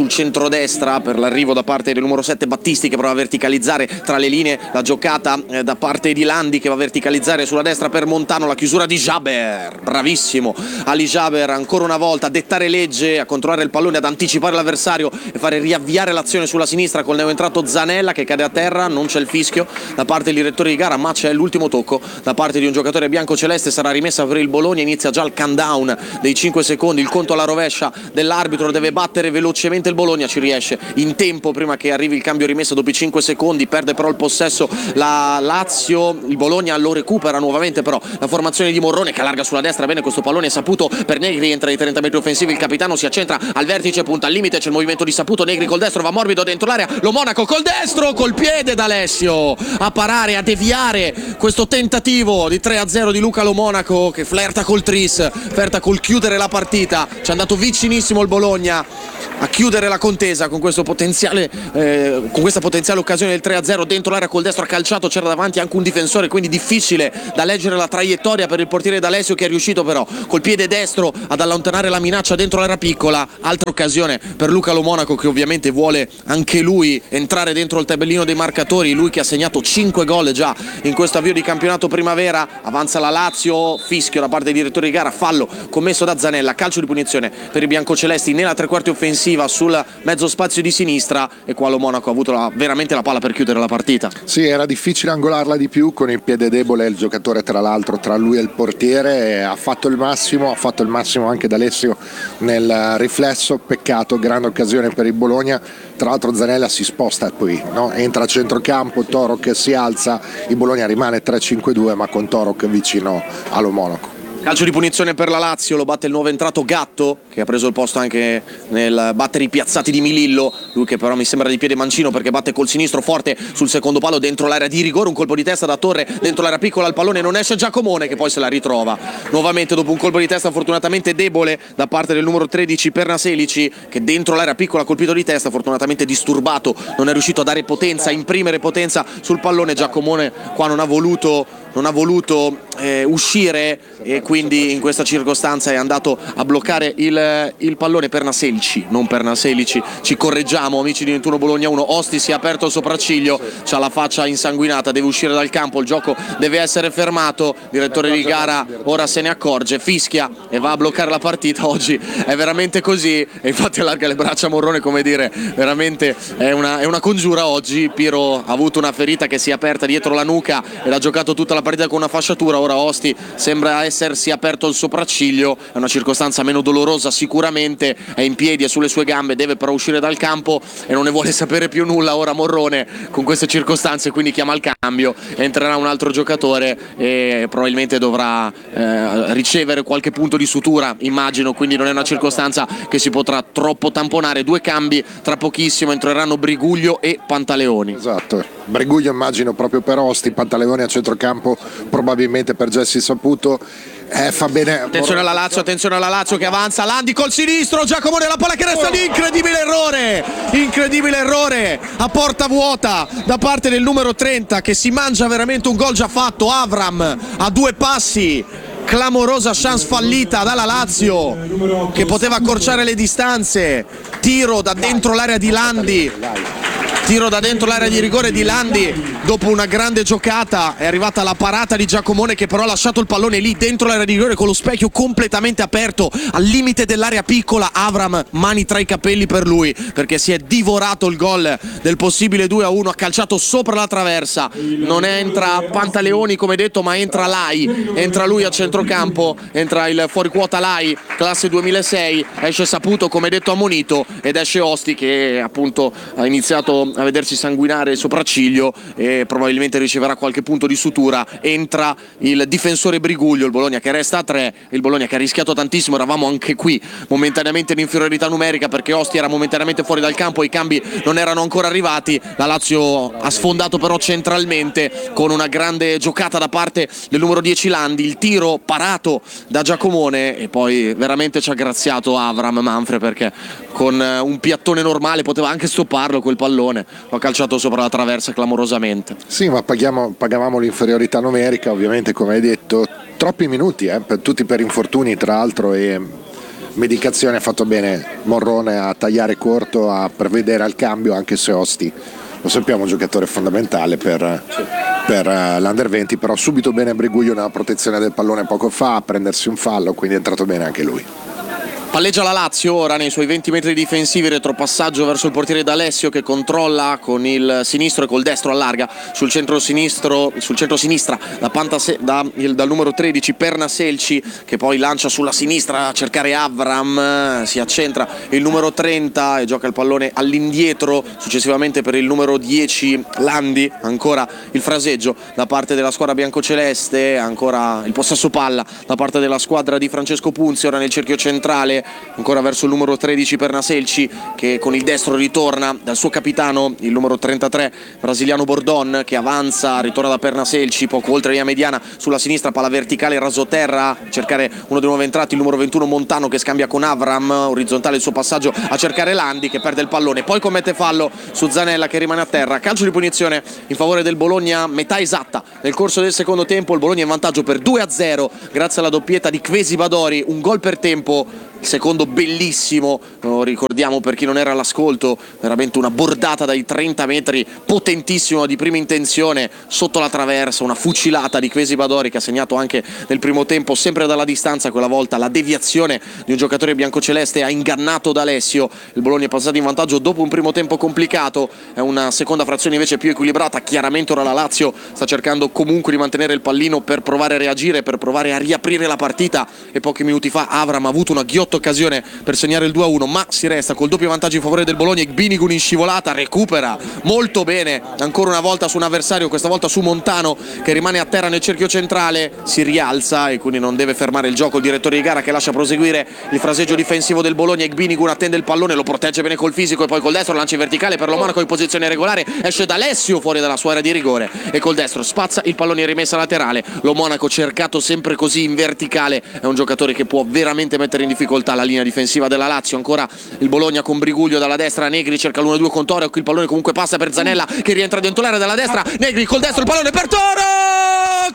sul centrodestra per l'arrivo da parte del numero sette Battisti che prova a verticalizzare tra le linee, la giocata eh, da parte di Landi che va a verticalizzare sulla destra per Montano, la chiusura di Jaber, bravissimo Ali Jaber ancora una volta a dettare legge, a controllare il pallone, ad anticipare l'avversario e fare riavviare l'azione sulla sinistra col neoentrato Zanella che cade a terra. Non c'è il fischio da parte del direttore di gara, ma c'è l'ultimo tocco da parte di un giocatore biancoceleste, sarà rimessa per il Bologna, inizia già il countdown dei cinque secondi, il conto alla rovescia dell'arbitro, deve battere velocemente il Bologna, ci riesce in tempo prima che arrivi il cambio rimessa dopo i cinque secondi, perde però il possesso la Lazio, il Bologna lo recupera nuovamente però la formazione di Morrone che allarga sulla destra, bene questo pallone Saputo per Negri, entra ai trenta metri offensivi, il capitano si accentra al vertice, punta al limite, c'è il movimento di Saputo, Negri col destro va morbido dentro l'area, lo Monaco col destro, col piede d'Alessio a parare, a deviare questo tentativo di tre a zero di Luca Lo Monaco che flirta col tris, flirta col chiudere la partita, ci è andato vicinissimo il Bologna a chiudere la contesa con questo potenziale eh, con questa potenziale occasione del tre a zero dentro l'area col destro, ha calciato, c'era davanti anche un difensore, quindi difficile da leggere la traiettoria per il portiere d'Alessio che è riuscito però col piede destro ad allontanare la minaccia dentro l'area piccola. Altra occasione per Luca Lo Monaco che ovviamente vuole anche lui entrare dentro il tabellino dei marcatori, lui che ha segnato cinque gol già in questo avvio di campionato primavera. Avanza la Lazio, fischio da parte del direttore di gara, fallo commesso da Zanella, calcio di punizione per i biancocelesti nella tre quarti offensiva sul mezzo spazio di sinistra e qua Lo Monaco ha avuto la, veramente la palla per chiudere la partita. Sì, era difficile angolarla di più con il piede debole il giocatore, tra l'altro tra lui e il portiere, ha fatto il massimo, ha fatto il massimo anche d'Alessio nel riflesso, peccato, grande occasione per il Bologna, tra l'altro Zanella si sposta poi, no? Entra a centrocampo, Torok si alza, il Bologna rimane tre cinque due ma con Torok vicino a Lo Monaco. Calcio di punizione per la Lazio, lo batte il nuovo entrato Gatto che ha preso il posto anche nel battere i piazzati di Milillo, lui che però mi sembra di piede mancino perché batte col sinistro forte sul secondo palo dentro l'area di rigore, un colpo di testa da Torre dentro l'area piccola, il pallone non esce, Giacomone che poi se la ritrova nuovamente dopo un colpo di testa fortunatamente debole da parte del numero tredici Pernaselici che dentro l'area piccola ha colpito di testa, fortunatamente disturbato, non è riuscito a dare potenza, a imprimere potenza sul pallone. Giacomone qua non ha voluto non ha voluto eh, uscire e quindi in questa circostanza è andato a bloccare il, il pallone. Pernaselici, non Pernaselici, ci correggiamo amici di ventuno Bologna uno. Osti si è aperto il sopracciglio, c'ha la faccia insanguinata, deve uscire dal campo, il gioco deve essere fermato, direttore di gara ora se ne accorge, fischia e va a bloccare la partita. Oggi è veramente così e infatti allarga le braccia a Morrone, come dire, veramente è una, è una congiura oggi. Piero ha avuto una ferita che si è aperta dietro la nuca e l'ha giocato tutta la partita con una fasciatura, ora Osti sembra essersi aperto il sopracciglio, è una circostanza meno dolorosa sicuramente, è in piedi, è sulle sue gambe, deve però uscire dal campo e non ne vuole sapere più nulla ora Morrone con queste circostanze, quindi chiama il cambio, entrerà un altro giocatore e probabilmente dovrà eh, ricevere qualche punto di sutura immagino, quindi non è una circostanza che si potrà troppo tamponare. Due cambi tra pochissimo, entreranno Briguglio e Pantaleoni. Esatto, Briguglio immagino proprio per Osti, Pantaleoni a centrocampo probabilmente per Jesse Saputo. Eh, fa bene. Attenzione alla Lazio, attenzione alla Lazio che avanza, Landi col sinistro, Giacomone la palla che resta lì, incredibile errore, incredibile errore a porta vuota da parte del numero trenta che si mangia veramente un gol già fatto. Avram a due passi, clamorosa chance fallita dalla Lazio che poteva accorciare le distanze, tiro da dentro l'area di Landi, tiro da dentro l'area di rigore di Landi. Dopo una grande giocata è arrivata la parata di Giacomone che però ha lasciato il pallone lì dentro l'area di rigore con lo specchio completamente aperto al limite dell'area piccola. Avram mani tra i capelli per lui perché si è divorato il gol del possibile due a uno, ha calciato sopra la traversa, non entra Pantaleoni come detto ma entra Lai, entra lui a centrocampo, entra il fuoriquota Lai classe duemilasei, esce Saputo come detto ammonito ed esce Osti che appunto ha iniziato a vedersi sanguinare il sopracciglio e probabilmente riceverà qualche punto di sutura. Entra il difensore Briguglio, il Bologna che resta a tre, il Bologna che ha rischiato tantissimo, eravamo anche qui momentaneamente in inferiorità numerica perché Osti era momentaneamente fuori dal campo, i cambi non erano ancora arrivati, la Lazio ha sfondato però centralmente con una grande giocata da parte del numero dieci Landi, il tiro parato da Giacomone e poi veramente ci ha graziato Avram Manfred perché con un piattone normale poteva anche stopparlo quel pallone, lo ha calciato sopra la traversa clamorosamente. Sì, ma paghiamo, pagavamo l'inferiorità numerica, ovviamente come hai detto, troppi minuti, eh, per, tutti per infortuni tra l'altro e medicazioni. Ha fatto bene Morrone a tagliare corto, a prevedere al cambio, anche se Osti, lo sappiamo, un giocatore fondamentale per, per uh, l'Under venti, però subito bene Briguglio nella protezione del pallone poco fa, a prendersi un fallo, quindi è entrato bene anche lui. Palleggia la Lazio ora nei suoi venti metri difensivi, retropassaggio verso il portiere D'Alessio che controlla con il sinistro e col destro allarga sul centro sinistro, sul centro sinistra da Pantase, da, il, dal numero tredici Pernaselci, che poi lancia sulla sinistra a cercare Avram, si accentra il numero trenta e gioca il pallone all'indietro, successivamente per il numero dieci Landi, ancora il fraseggio da parte della squadra biancoceleste, ancora il possesso palla da parte della squadra di Francesco Punzi, ora nel cerchio centrale ancora verso il numero tredici Pernaselci, che con il destro ritorna dal suo capitano il numero trentatré brasiliano Bordon, che avanza, ritorna da Pernaselci poco oltre via mediana sulla sinistra, palla verticale rasoterra, cercare uno dei nuovi entrati il numero ventuno Montano, che scambia con Avram, orizzontale il suo passaggio a cercare Landi, che perde il pallone, poi commette fallo su Zanella che rimane a terra. Calcio di punizione in favore del Bologna, metà esatta nel corso del secondo tempo, il Bologna in vantaggio per due a zero grazie alla doppietta di Kvesi Badori, un gol per tempo. Il secondo bellissimo, lo ricordiamo per chi non era all'ascolto, veramente una bordata dai trenta metri, potentissima di prima intenzione, sotto la traversa, una fucilata di Kvesi Badori che ha segnato anche nel primo tempo, sempre dalla distanza, quella volta la deviazione di un giocatore biancoceleste ha ingannato D'Alessio. Il Bologna è passato in vantaggio dopo un primo tempo complicato, è una seconda frazione invece più equilibrata, chiaramente ora la Lazio sta cercando comunque di mantenere il pallino per provare a reagire, per provare a riaprire la partita, e pochi minuti fa Avram ha avuto una ghiotta occasione per segnare il due a uno, ma si resta col doppio vantaggio in favore del Bologna. Gbinigun in scivolata recupera molto bene ancora una volta su un avversario, questa volta su Montano, che rimane a terra nel cerchio centrale, si rialza e quindi non deve fermare il gioco il direttore di gara, che lascia proseguire il fraseggio difensivo del Bologna. Gbinigun attende il pallone, lo protegge bene col fisico e poi col destro lancia in verticale per lo Monaco in posizione regolare, esce D'Alessio fuori dalla sua area di rigore e col destro spazza il pallone in rimessa laterale. Lo Monaco, cercato sempre così in verticale, è un giocatore che può veramente mettere in difficoltà la linea difensiva della Lazio. Ancora il Bologna con Briguglio dalla destra, Negri cerca l'uno due con Torok, il pallone comunque passa per Zanella che rientra dentro l'area dalla destra, Negri col destro, il pallone per Torok,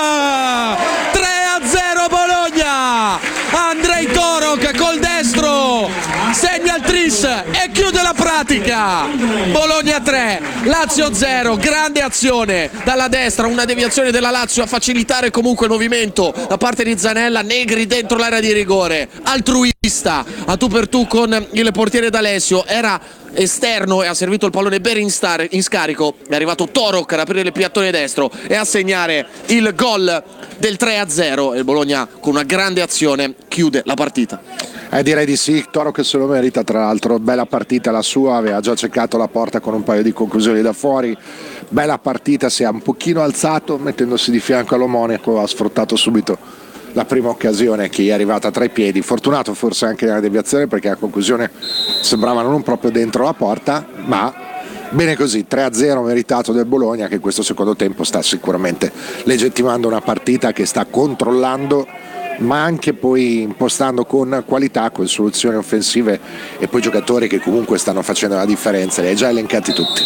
tre a zero Bologna, Andrei Torok col destro segna il tris e chiude la pratica. Bologna tre, Lazio zero, grande azione dalla destra, una deviazione della Lazio a facilitare comunque il movimento da parte di Zanella, Negri dentro l'area di rigore, altruista a tu per tu con il portiere D'Alessio, era esterno e ha servito il pallone ben in, star- in scarico, è arrivato Torok ad aprire il piattone destro e a segnare il gol del tre a zero e il Bologna con una grande azione chiude la partita. Eh, direi di sì, Toro che se lo merita, tra l'altro bella partita la sua, aveva già cercato la porta con un paio di conclusioni da fuori, bella partita, si è un pochino alzato mettendosi di fianco allo Monaco, ha sfruttato subito la prima occasione che gli è arrivata tra i piedi, fortunato forse anche nella deviazione perché la conclusione sembrava non proprio dentro la porta, ma bene così, tre a zero meritato del Bologna, che in questo secondo tempo sta sicuramente legittimando una partita che sta controllando ma anche poi impostando con qualità, con soluzioni offensive e poi giocatori che comunque stanno facendo la differenza, li hai già elencati tutti.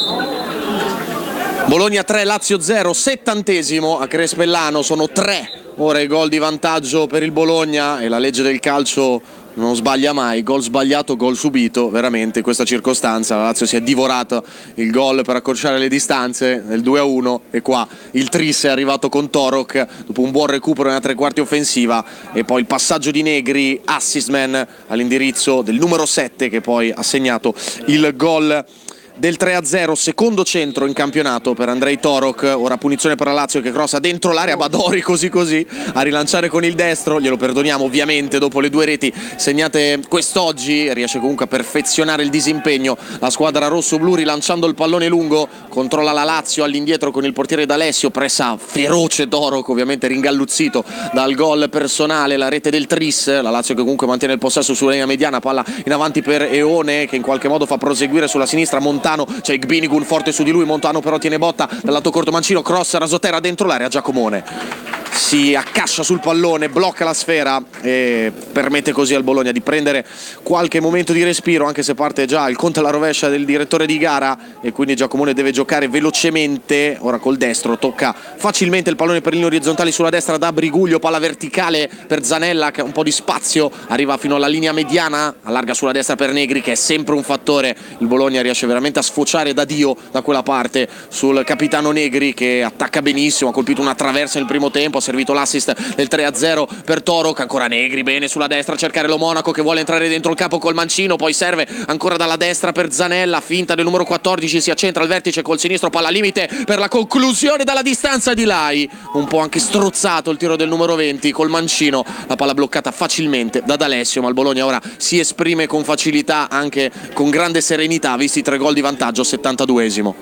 Bologna tre, Lazio zero, settantesimo a Crespellano, sono tre ora i gol di vantaggio per il Bologna e la legge del calcio non sbaglia mai, gol sbagliato, gol subito, veramente in questa circostanza la Lazio si è divorata il gol per accorciare le distanze nel due a uno e qua il tris è arrivato con Torok dopo un buon recupero nella tre quarti offensiva e poi il passaggio di Negri, assist man all'indirizzo del numero sette che poi ha segnato il gol del tre a zero, secondo centro in campionato per Andrei Torok, ora punizione per la Lazio che crossa dentro l'area, Badori così così a rilanciare con il destro, glielo perdoniamo ovviamente dopo le due reti segnate quest'oggi, riesce comunque a perfezionare il disimpegno la squadra rosso-blu rilanciando il pallone lungo, controlla la Lazio all'indietro con il portiere D'Alessio, pressa feroce Torok, ovviamente ringalluzzito dal gol personale, la rete del tris, la Lazio che comunque mantiene il possesso sulla linea mediana, palla in avanti per Eone che in qualche modo fa proseguire sulla sinistra Montano, c'è Gbinigun forte su di lui, Montano però tiene botta dal lato corto mancino, cross rasoterra dentro l'area, Giacomone. si accascia sul pallone, blocca la sfera e permette così al Bologna di prendere qualche momento di respiro, anche se parte già il conto alla rovescia del direttore di gara e quindi Giacomone deve giocare velocemente. Ora col destro tocca facilmente il pallone per linee orizzontali sulla destra da Briguglio, palla verticale per Zanella che ha un po' di spazio, arriva fino alla linea mediana, allarga sulla destra per Negri che è sempre un fattore. Il Bologna riesce veramente a sfociare da Dio da quella parte sul capitano Negri che attacca benissimo, ha colpito una traversa nel primo tempo, ha servito l'assist del tre a zero per Torok. Ancora Negri bene sulla destra a cercare lo Monaco che vuole entrare dentro il campo col mancino, poi serve ancora dalla destra per Zanella, finta del numero quattordici, si accentra al vertice col sinistro, palla limite per la conclusione dalla distanza di Lai, un po' anche strozzato il tiro del numero venti col mancino, la palla bloccata facilmente da D'Alessio, ma il Bologna ora si esprime con facilità, anche con grande serenità, visti i tre gol di vantaggio, settantaduesimo.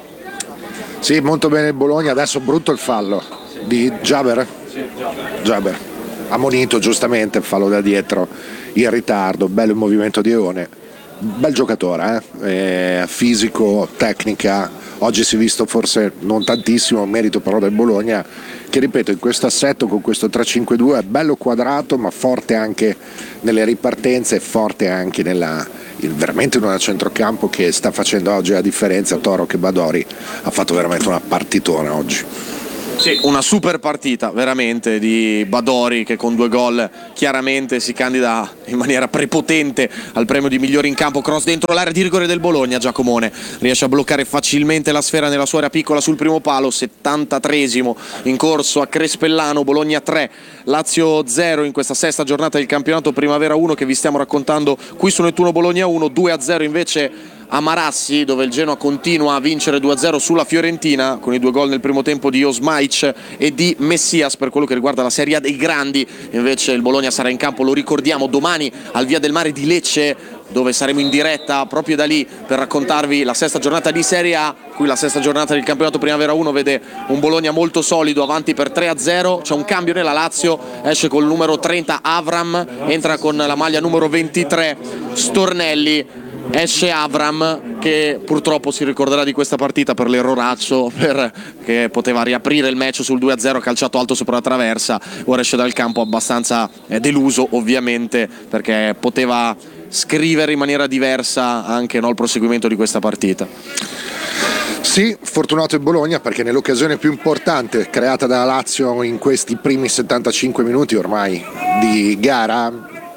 Sì, molto bene il Bologna. Adesso brutto il fallo di Jaber. Jaber ammonito giustamente, il fallo da dietro in ritardo, bello il movimento di Eone, bel giocatore, eh? Eh, fisico, tecnica, oggi si è visto forse non tantissimo, merito però del Bologna che, ripeto, in questo assetto con questo tre cinque due è bello quadrato ma forte anche nelle ripartenze e forte anche nella, veramente in una centrocampo che sta facendo oggi la differenza. Toro che Badori ha fatto veramente una partitona oggi. Sì, una super partita veramente di Badori che con due gol chiaramente si candida in maniera prepotente al premio di migliore in campo. Cross dentro l'area di rigore del Bologna, Giacomone riesce a bloccare facilmente la sfera nella sua area piccola sul primo palo. settantatreesimo in corso a Crespellano, Bologna tre, Lazio zero in questa sesta giornata del campionato Primavera uno che vi stiamo raccontando qui su Nettuno Bologna uno. Due a zero invece a Marassi, dove il Genoa continua a vincere due a zero sulla Fiorentina con i due gol nel primo tempo di Osmaic e di Messias. Per quello che riguarda la Serie A dei grandi invece il Bologna sarà in campo, lo ricordiamo, domani al Via del Mare di Lecce, dove saremo in diretta proprio da lì per raccontarvi la sesta giornata di Serie A. Qui la sesta giornata del campionato Primavera uno vede un Bologna molto solido, avanti per tre a zero. C'è un cambio nella Lazio, esce col numero trenta Avram, entra con la maglia numero ventitré Stornelli. Esce Avram che purtroppo si ricorderà di questa partita per l'erroraccio per, che poteva riaprire il match sul due a zero, calciato alto sopra la traversa. Ora esce dal campo abbastanza eh, deluso ovviamente, perché poteva scrivere in maniera diversa anche no, il proseguimento di questa partita. Sì, fortunato il Bologna perché nell'occasione più importante creata dalla Lazio in questi primi settantacinque minuti ormai di gara,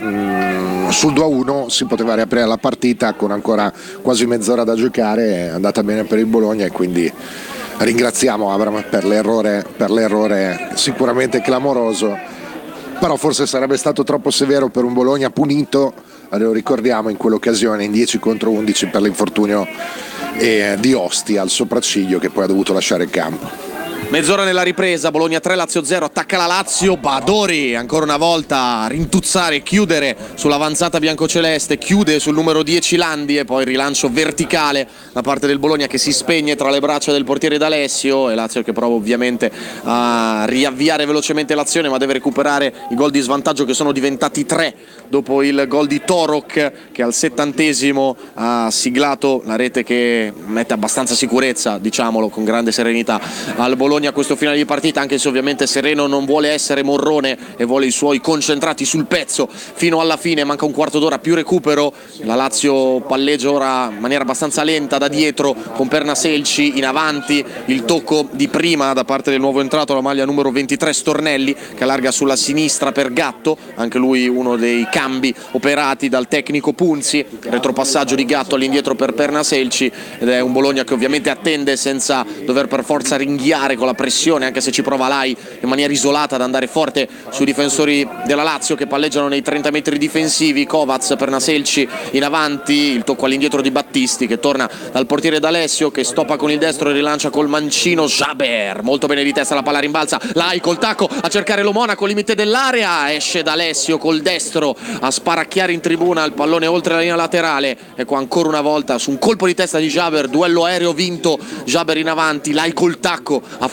mh, sul due a uno si poteva riaprire la partita con ancora quasi mezz'ora da giocare. È andata bene per il Bologna e quindi ringraziamo Abram per l'errore, per l'errore sicuramente clamoroso, però forse sarebbe stato troppo severo per un Bologna punito, lo ricordiamo, in quell'occasione in dieci contro undici per l'infortunio eh, di Osti al sopracciglio, che poi ha dovuto lasciare il campo. Mezz'ora nella ripresa, Bologna tre, Lazio zero, attacca la Lazio, Badori ancora una volta a rintuzzare, chiudere sull'avanzata biancoceleste, chiude sul numero dieci Landi e poi rilancio verticale da parte del Bologna che si spegne tra le braccia del portiere D'Alessio, e Lazio che prova ovviamente a riavviare velocemente l'azione ma deve recuperare i gol di svantaggio che sono diventati tre dopo il gol di Torok che al settantesimo ha siglato la rete che mette abbastanza sicurezza, diciamolo, con grande serenità al Bologna a questo finale di partita, anche se ovviamente Sereno non vuole essere morrone e vuole i suoi concentrati sul pezzo fino alla fine. Manca un quarto d'ora più recupero, la Lazio palleggia ora in maniera abbastanza lenta da dietro con Pernaselci in avanti, il tocco di prima da parte del nuovo entrato, la maglia numero ventitré Stornelli che allarga sulla sinistra per Gatto, anche lui uno dei cambi operati dal tecnico Punzi, retropassaggio di Gatto all'indietro per Pernaselci, ed è un Bologna che ovviamente attende senza dover per forza ringhiare con la pressione, anche se ci prova Lai in maniera isolata ad andare forte sui difensori della Lazio che palleggiano nei trenta metri difensivi. Kovacs, Pernaselci in avanti, il tocco all'indietro di Battisti che torna dal portiere D'Alessio che stoppa con il destro e rilancia col mancino Jaber, molto bene di testa, la palla rimbalza, Lai col tacco a cercare lo Monaco, limite dell'area, esce D'Alessio col destro a sparacchiare in tribuna il pallone oltre la linea laterale, e qua ancora una volta su un colpo di testa di Jaber, duello aereo vinto, Jaber in avanti, Lai col tacco a fare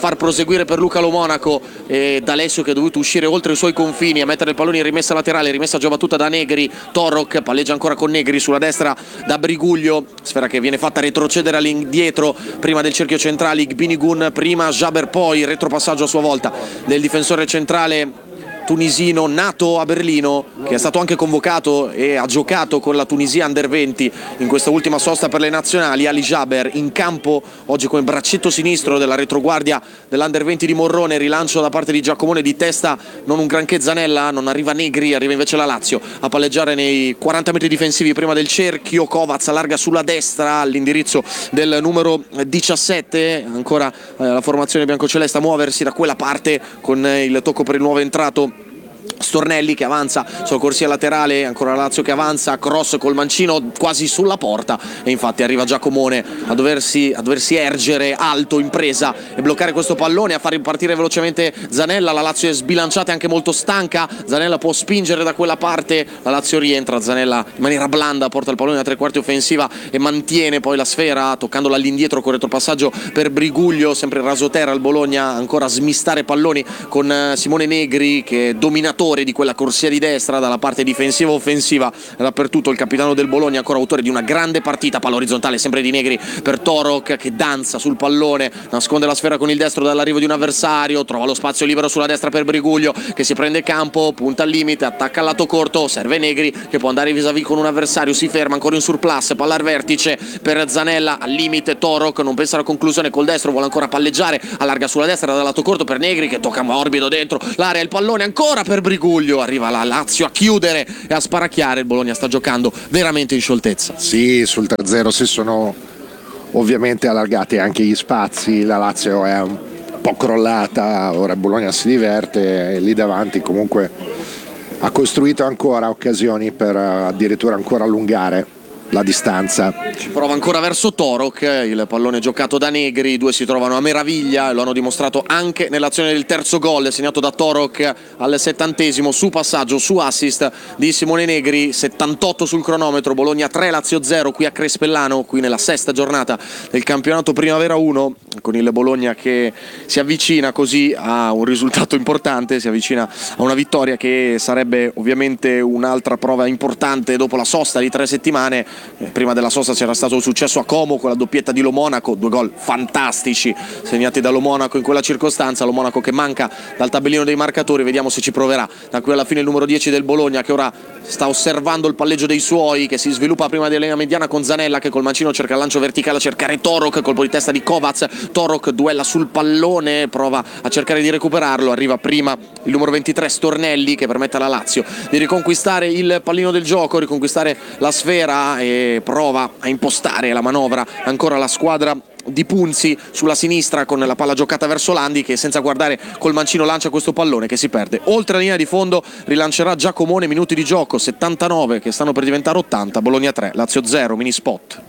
far proseguire per Luca Lo Monaco, e D'Alessio che è dovuto uscire oltre i suoi confini a mettere il pallone in rimessa laterale, rimessa già battuta da Negri. Torok palleggia ancora con Negri sulla destra da Briguglio, sfera che viene fatta retrocedere all'indietro prima del cerchio centrale. Igbinigun prima, Jaber poi, retropassaggio a sua volta del difensore centrale tunisino nato a Berlino, che è stato anche convocato e ha giocato con la Tunisia Under venti in questa ultima sosta per le nazionali. Ali Jaber in campo oggi come braccetto sinistro della retroguardia dell'Under venti di Morrone. Rilancio da parte di Giacomone di testa, non un granché Zanella, non arriva Negri, arriva invece la Lazio a palleggiare nei quaranta metri difensivi prima del cerchio. Kovac allarga sulla destra all'indirizzo del numero diciassette, ancora eh, la formazione biancoceleste a muoversi da quella parte con eh, il tocco per il nuovo entrato Stornelli che avanza sulla corsia laterale, ancora Lazio che avanza, cross col mancino quasi sulla porta, e infatti arriva Giacomone a doversi, a doversi ergere alto in presa e bloccare questo pallone, a far ripartire velocemente Zanella. La Lazio è sbilanciata e anche molto stanca, Zanella può spingere da quella parte, la Lazio rientra, Zanella in maniera blanda porta il pallone a tre quarti offensiva e mantiene poi la sfera toccandola all'indietro con retropassaggio per Briguglio, sempre rasoterra al Bologna ancora a smistare palloni con Simone Negri che è dominatore di quella corsia di destra dalla parte difensiva offensiva. Dappertutto il capitano del Bologna, ancora autore di una grande partita, palla orizzontale sempre di Negri per Torok che danza sul pallone, nasconde la sfera con il destro dall'arrivo di un avversario, trova lo spazio libero sulla destra per Briguglio che si prende campo, punta al limite, attacca al lato corto, serve Negri che può andare vis-à-vis con un avversario, si ferma ancora in surplus, palla al vertice per Zanella, al limite Torok non pensa alla conclusione col destro, vuole ancora palleggiare, allarga sulla destra dal lato corto per Negri che tocca morbido dentro l'area, il pallone ancora per Briguglio, arriva la Lazio a chiudere e a sparacchiare. Il Bologna sta giocando veramente in scioltezza. Sì, sul tre zero si sono ovviamente allargati anche gli spazi, la Lazio è un po' crollata, ora il Bologna si diverte e lì davanti comunque ha costruito ancora occasioni per addirittura ancora allungare la distanza. Ci prova ancora verso Torok, il pallone giocato da Negri, i due si trovano a meraviglia e lo hanno dimostrato anche nell'azione del terzo gol segnato da Torok al settantesimo su passaggio, su assist di Simone Negri. Settantotto sul cronometro, Bologna tre, Lazio zero qui a Crespellano, qui nella sesta giornata del campionato Primavera uno, con il Bologna che si avvicina così a un risultato importante, si avvicina a una vittoria che sarebbe ovviamente un'altra prova importante dopo la sosta di tre settimane. Prima della sosta c'era stato il successo a Como con la doppietta di Lo Monaco, due gol fantastici segnati da Lo Monaco in quella circostanza. Lo Monaco che manca dal tabellino dei marcatori, vediamo se ci proverà da qui alla fine il numero dieci del Bologna che ora sta osservando il palleggio dei suoi, che si sviluppa prima della mediana con Zanella che col mancino cerca il lancio verticale a cercare Torok, colpo di testa di Kovac, Torok duella sul pallone, prova a cercare di recuperarlo, arriva prima il numero ventitré Stornelli che permette alla Lazio di riconquistare il pallino del gioco, riconquistare la sfera e prova a impostare la manovra ancora la squadra di Punzi sulla sinistra con la palla giocata verso Landi che senza guardare col mancino lancia questo pallone che si perde oltre la linea di fondo. Rilancerà Giacomone, minuti di gioco settantanove che stanno per diventare ottanta. Bologna tre, Lazio zero, mini spot.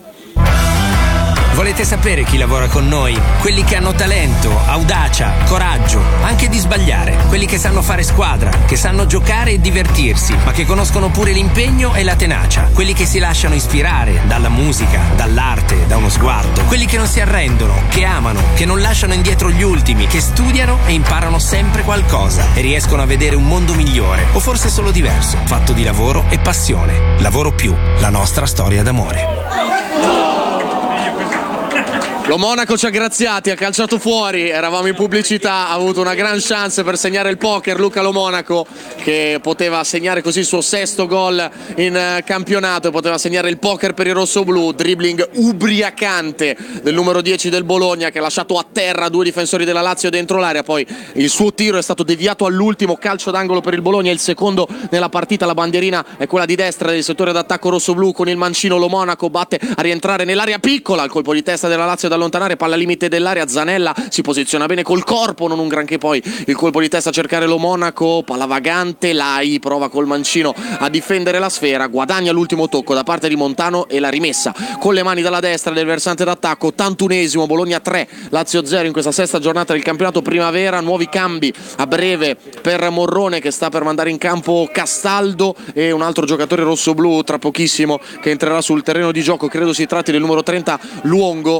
Volete sapere chi lavora con noi? Quelli che hanno talento, audacia, coraggio, anche di sbagliare. Quelli che sanno fare squadra, che sanno giocare e divertirsi, ma che conoscono pure l'impegno e la tenacia. Quelli che si lasciano ispirare dalla musica, dall'arte, da uno sguardo. Quelli che non si arrendono, che amano, che non lasciano indietro gli ultimi, che studiano e imparano sempre qualcosa e riescono a vedere un mondo migliore, o forse solo diverso, fatto di lavoro e passione. Lavoro più, la nostra storia d'amore. Lo Monaco ci ha graziati, ha calciato fuori, eravamo in pubblicità, ha avuto una gran chance per segnare il poker Luca Lo Monaco che poteva segnare così il suo sesto gol in campionato e poteva segnare il poker per i rossoblù. Dribbling ubriacante del numero dieci del Bologna che ha lasciato a terra due difensori della Lazio dentro l'area, poi il suo tiro è stato deviato all'ultimo, calcio d'angolo per il Bologna, il secondo nella partita. La bandierina è quella di destra del settore d'attacco rossoblù con il mancino. Lo Monaco batte a rientrare nell'area piccola, il colpo di testa della Lazio da allontanare, palla limite dell'area, Zanella si posiziona bene col corpo, non un granché poi il colpo di testa a cercare Lo Monaco, palla vagante, Lai prova col mancino a difendere la sfera, guadagna l'ultimo tocco da parte di Montano e la rimessa con le mani dalla destra del versante d'attacco. Ottantunesimo, Bologna tre, Lazio zero in questa sesta giornata del campionato Primavera. Nuovi cambi a breve per Morrone che sta per mandare in campo Castaldo e un altro giocatore rossoblù tra pochissimo che entrerà sul terreno di gioco, credo si tratti del numero trenta Luongo. Saranno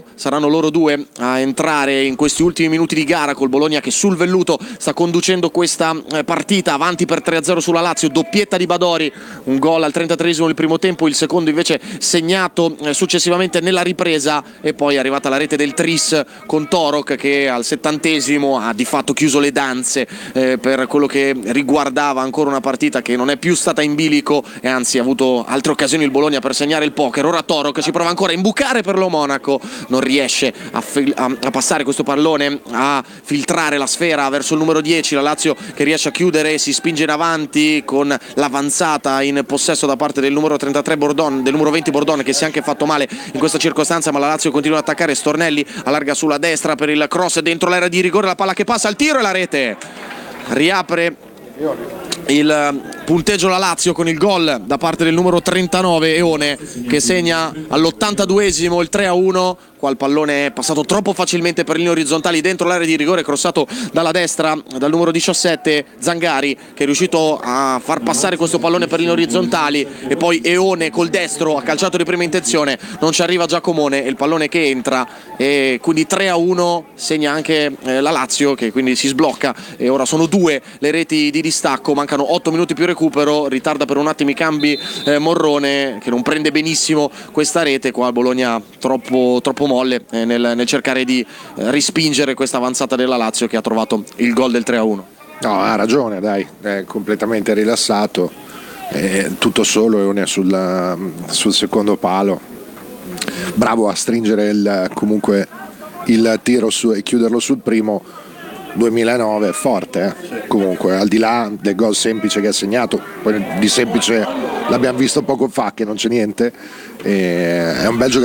loro due a entrare in questi ultimi minuti di gara, col Bologna che sul velluto sta conducendo questa partita, avanti per tre a zero sulla Lazio, doppietta di Badori, un gol al trentatreesimo del primo tempo, il secondo invece segnato successivamente nella ripresa, e poi è arrivata la rete del Tris con Torok che al settantesimo ha di fatto chiuso le danze eh, per quello che riguardava ancora una partita che non è più stata in bilico, e anzi ha avuto altre occasioni il Bologna per segnare il poker. Ora Torok ci prova ancora a imbucare per lo Monaco, non riesce a, fil- a, a passare questo pallone, a filtrare la sfera verso il numero dieci, la Lazio che riesce a chiudere, si spinge in avanti con l'avanzata in possesso da parte del numero trentatré Bordon, del numero venti Bordon, che si è anche fatto male in questa circostanza, ma la Lazio continua ad attaccare. Stornelli allarga sulla destra per il cross dentro l'area di rigore, la palla che passa al tiro e la rete riapre il punteggio la Lazio con il gol da parte del numero trentanove Eone, che segna all'ottantaduesimo il tre a uno. Qua il pallone è passato troppo facilmente per linee orizzontali dentro l'area di rigore, crossato dalla destra dal numero diciassette Zangari, che è riuscito a far passare questo pallone per linee orizzontali, e poi Eone col destro ha calciato di prima intenzione, non ci arriva Giacomone, e il pallone che entra, e quindi tre a uno segna anche eh, la Lazio, che quindi si sblocca, e ora sono due le reti di distacco, mancano otto minuti più recupero, ritarda per un attimo i cambi eh, Morrone, che non prende benissimo questa rete. Qua Bologna troppo, troppo molle eh, nel, nel cercare di eh, rispingere questa avanzata della Lazio, che ha trovato il gol del tre a uno. No, ha ragione, dai, è completamente rilassato, è tutto solo e sul, sul secondo palo, bravo a stringere il, comunque il tiro su, e chiuderlo sul primo. duemilanove forte, eh? Comunque al di là del gol semplice che ha segnato, poi di semplice l'abbiamo visto poco fa che non c'è niente, e è un bel giocatore.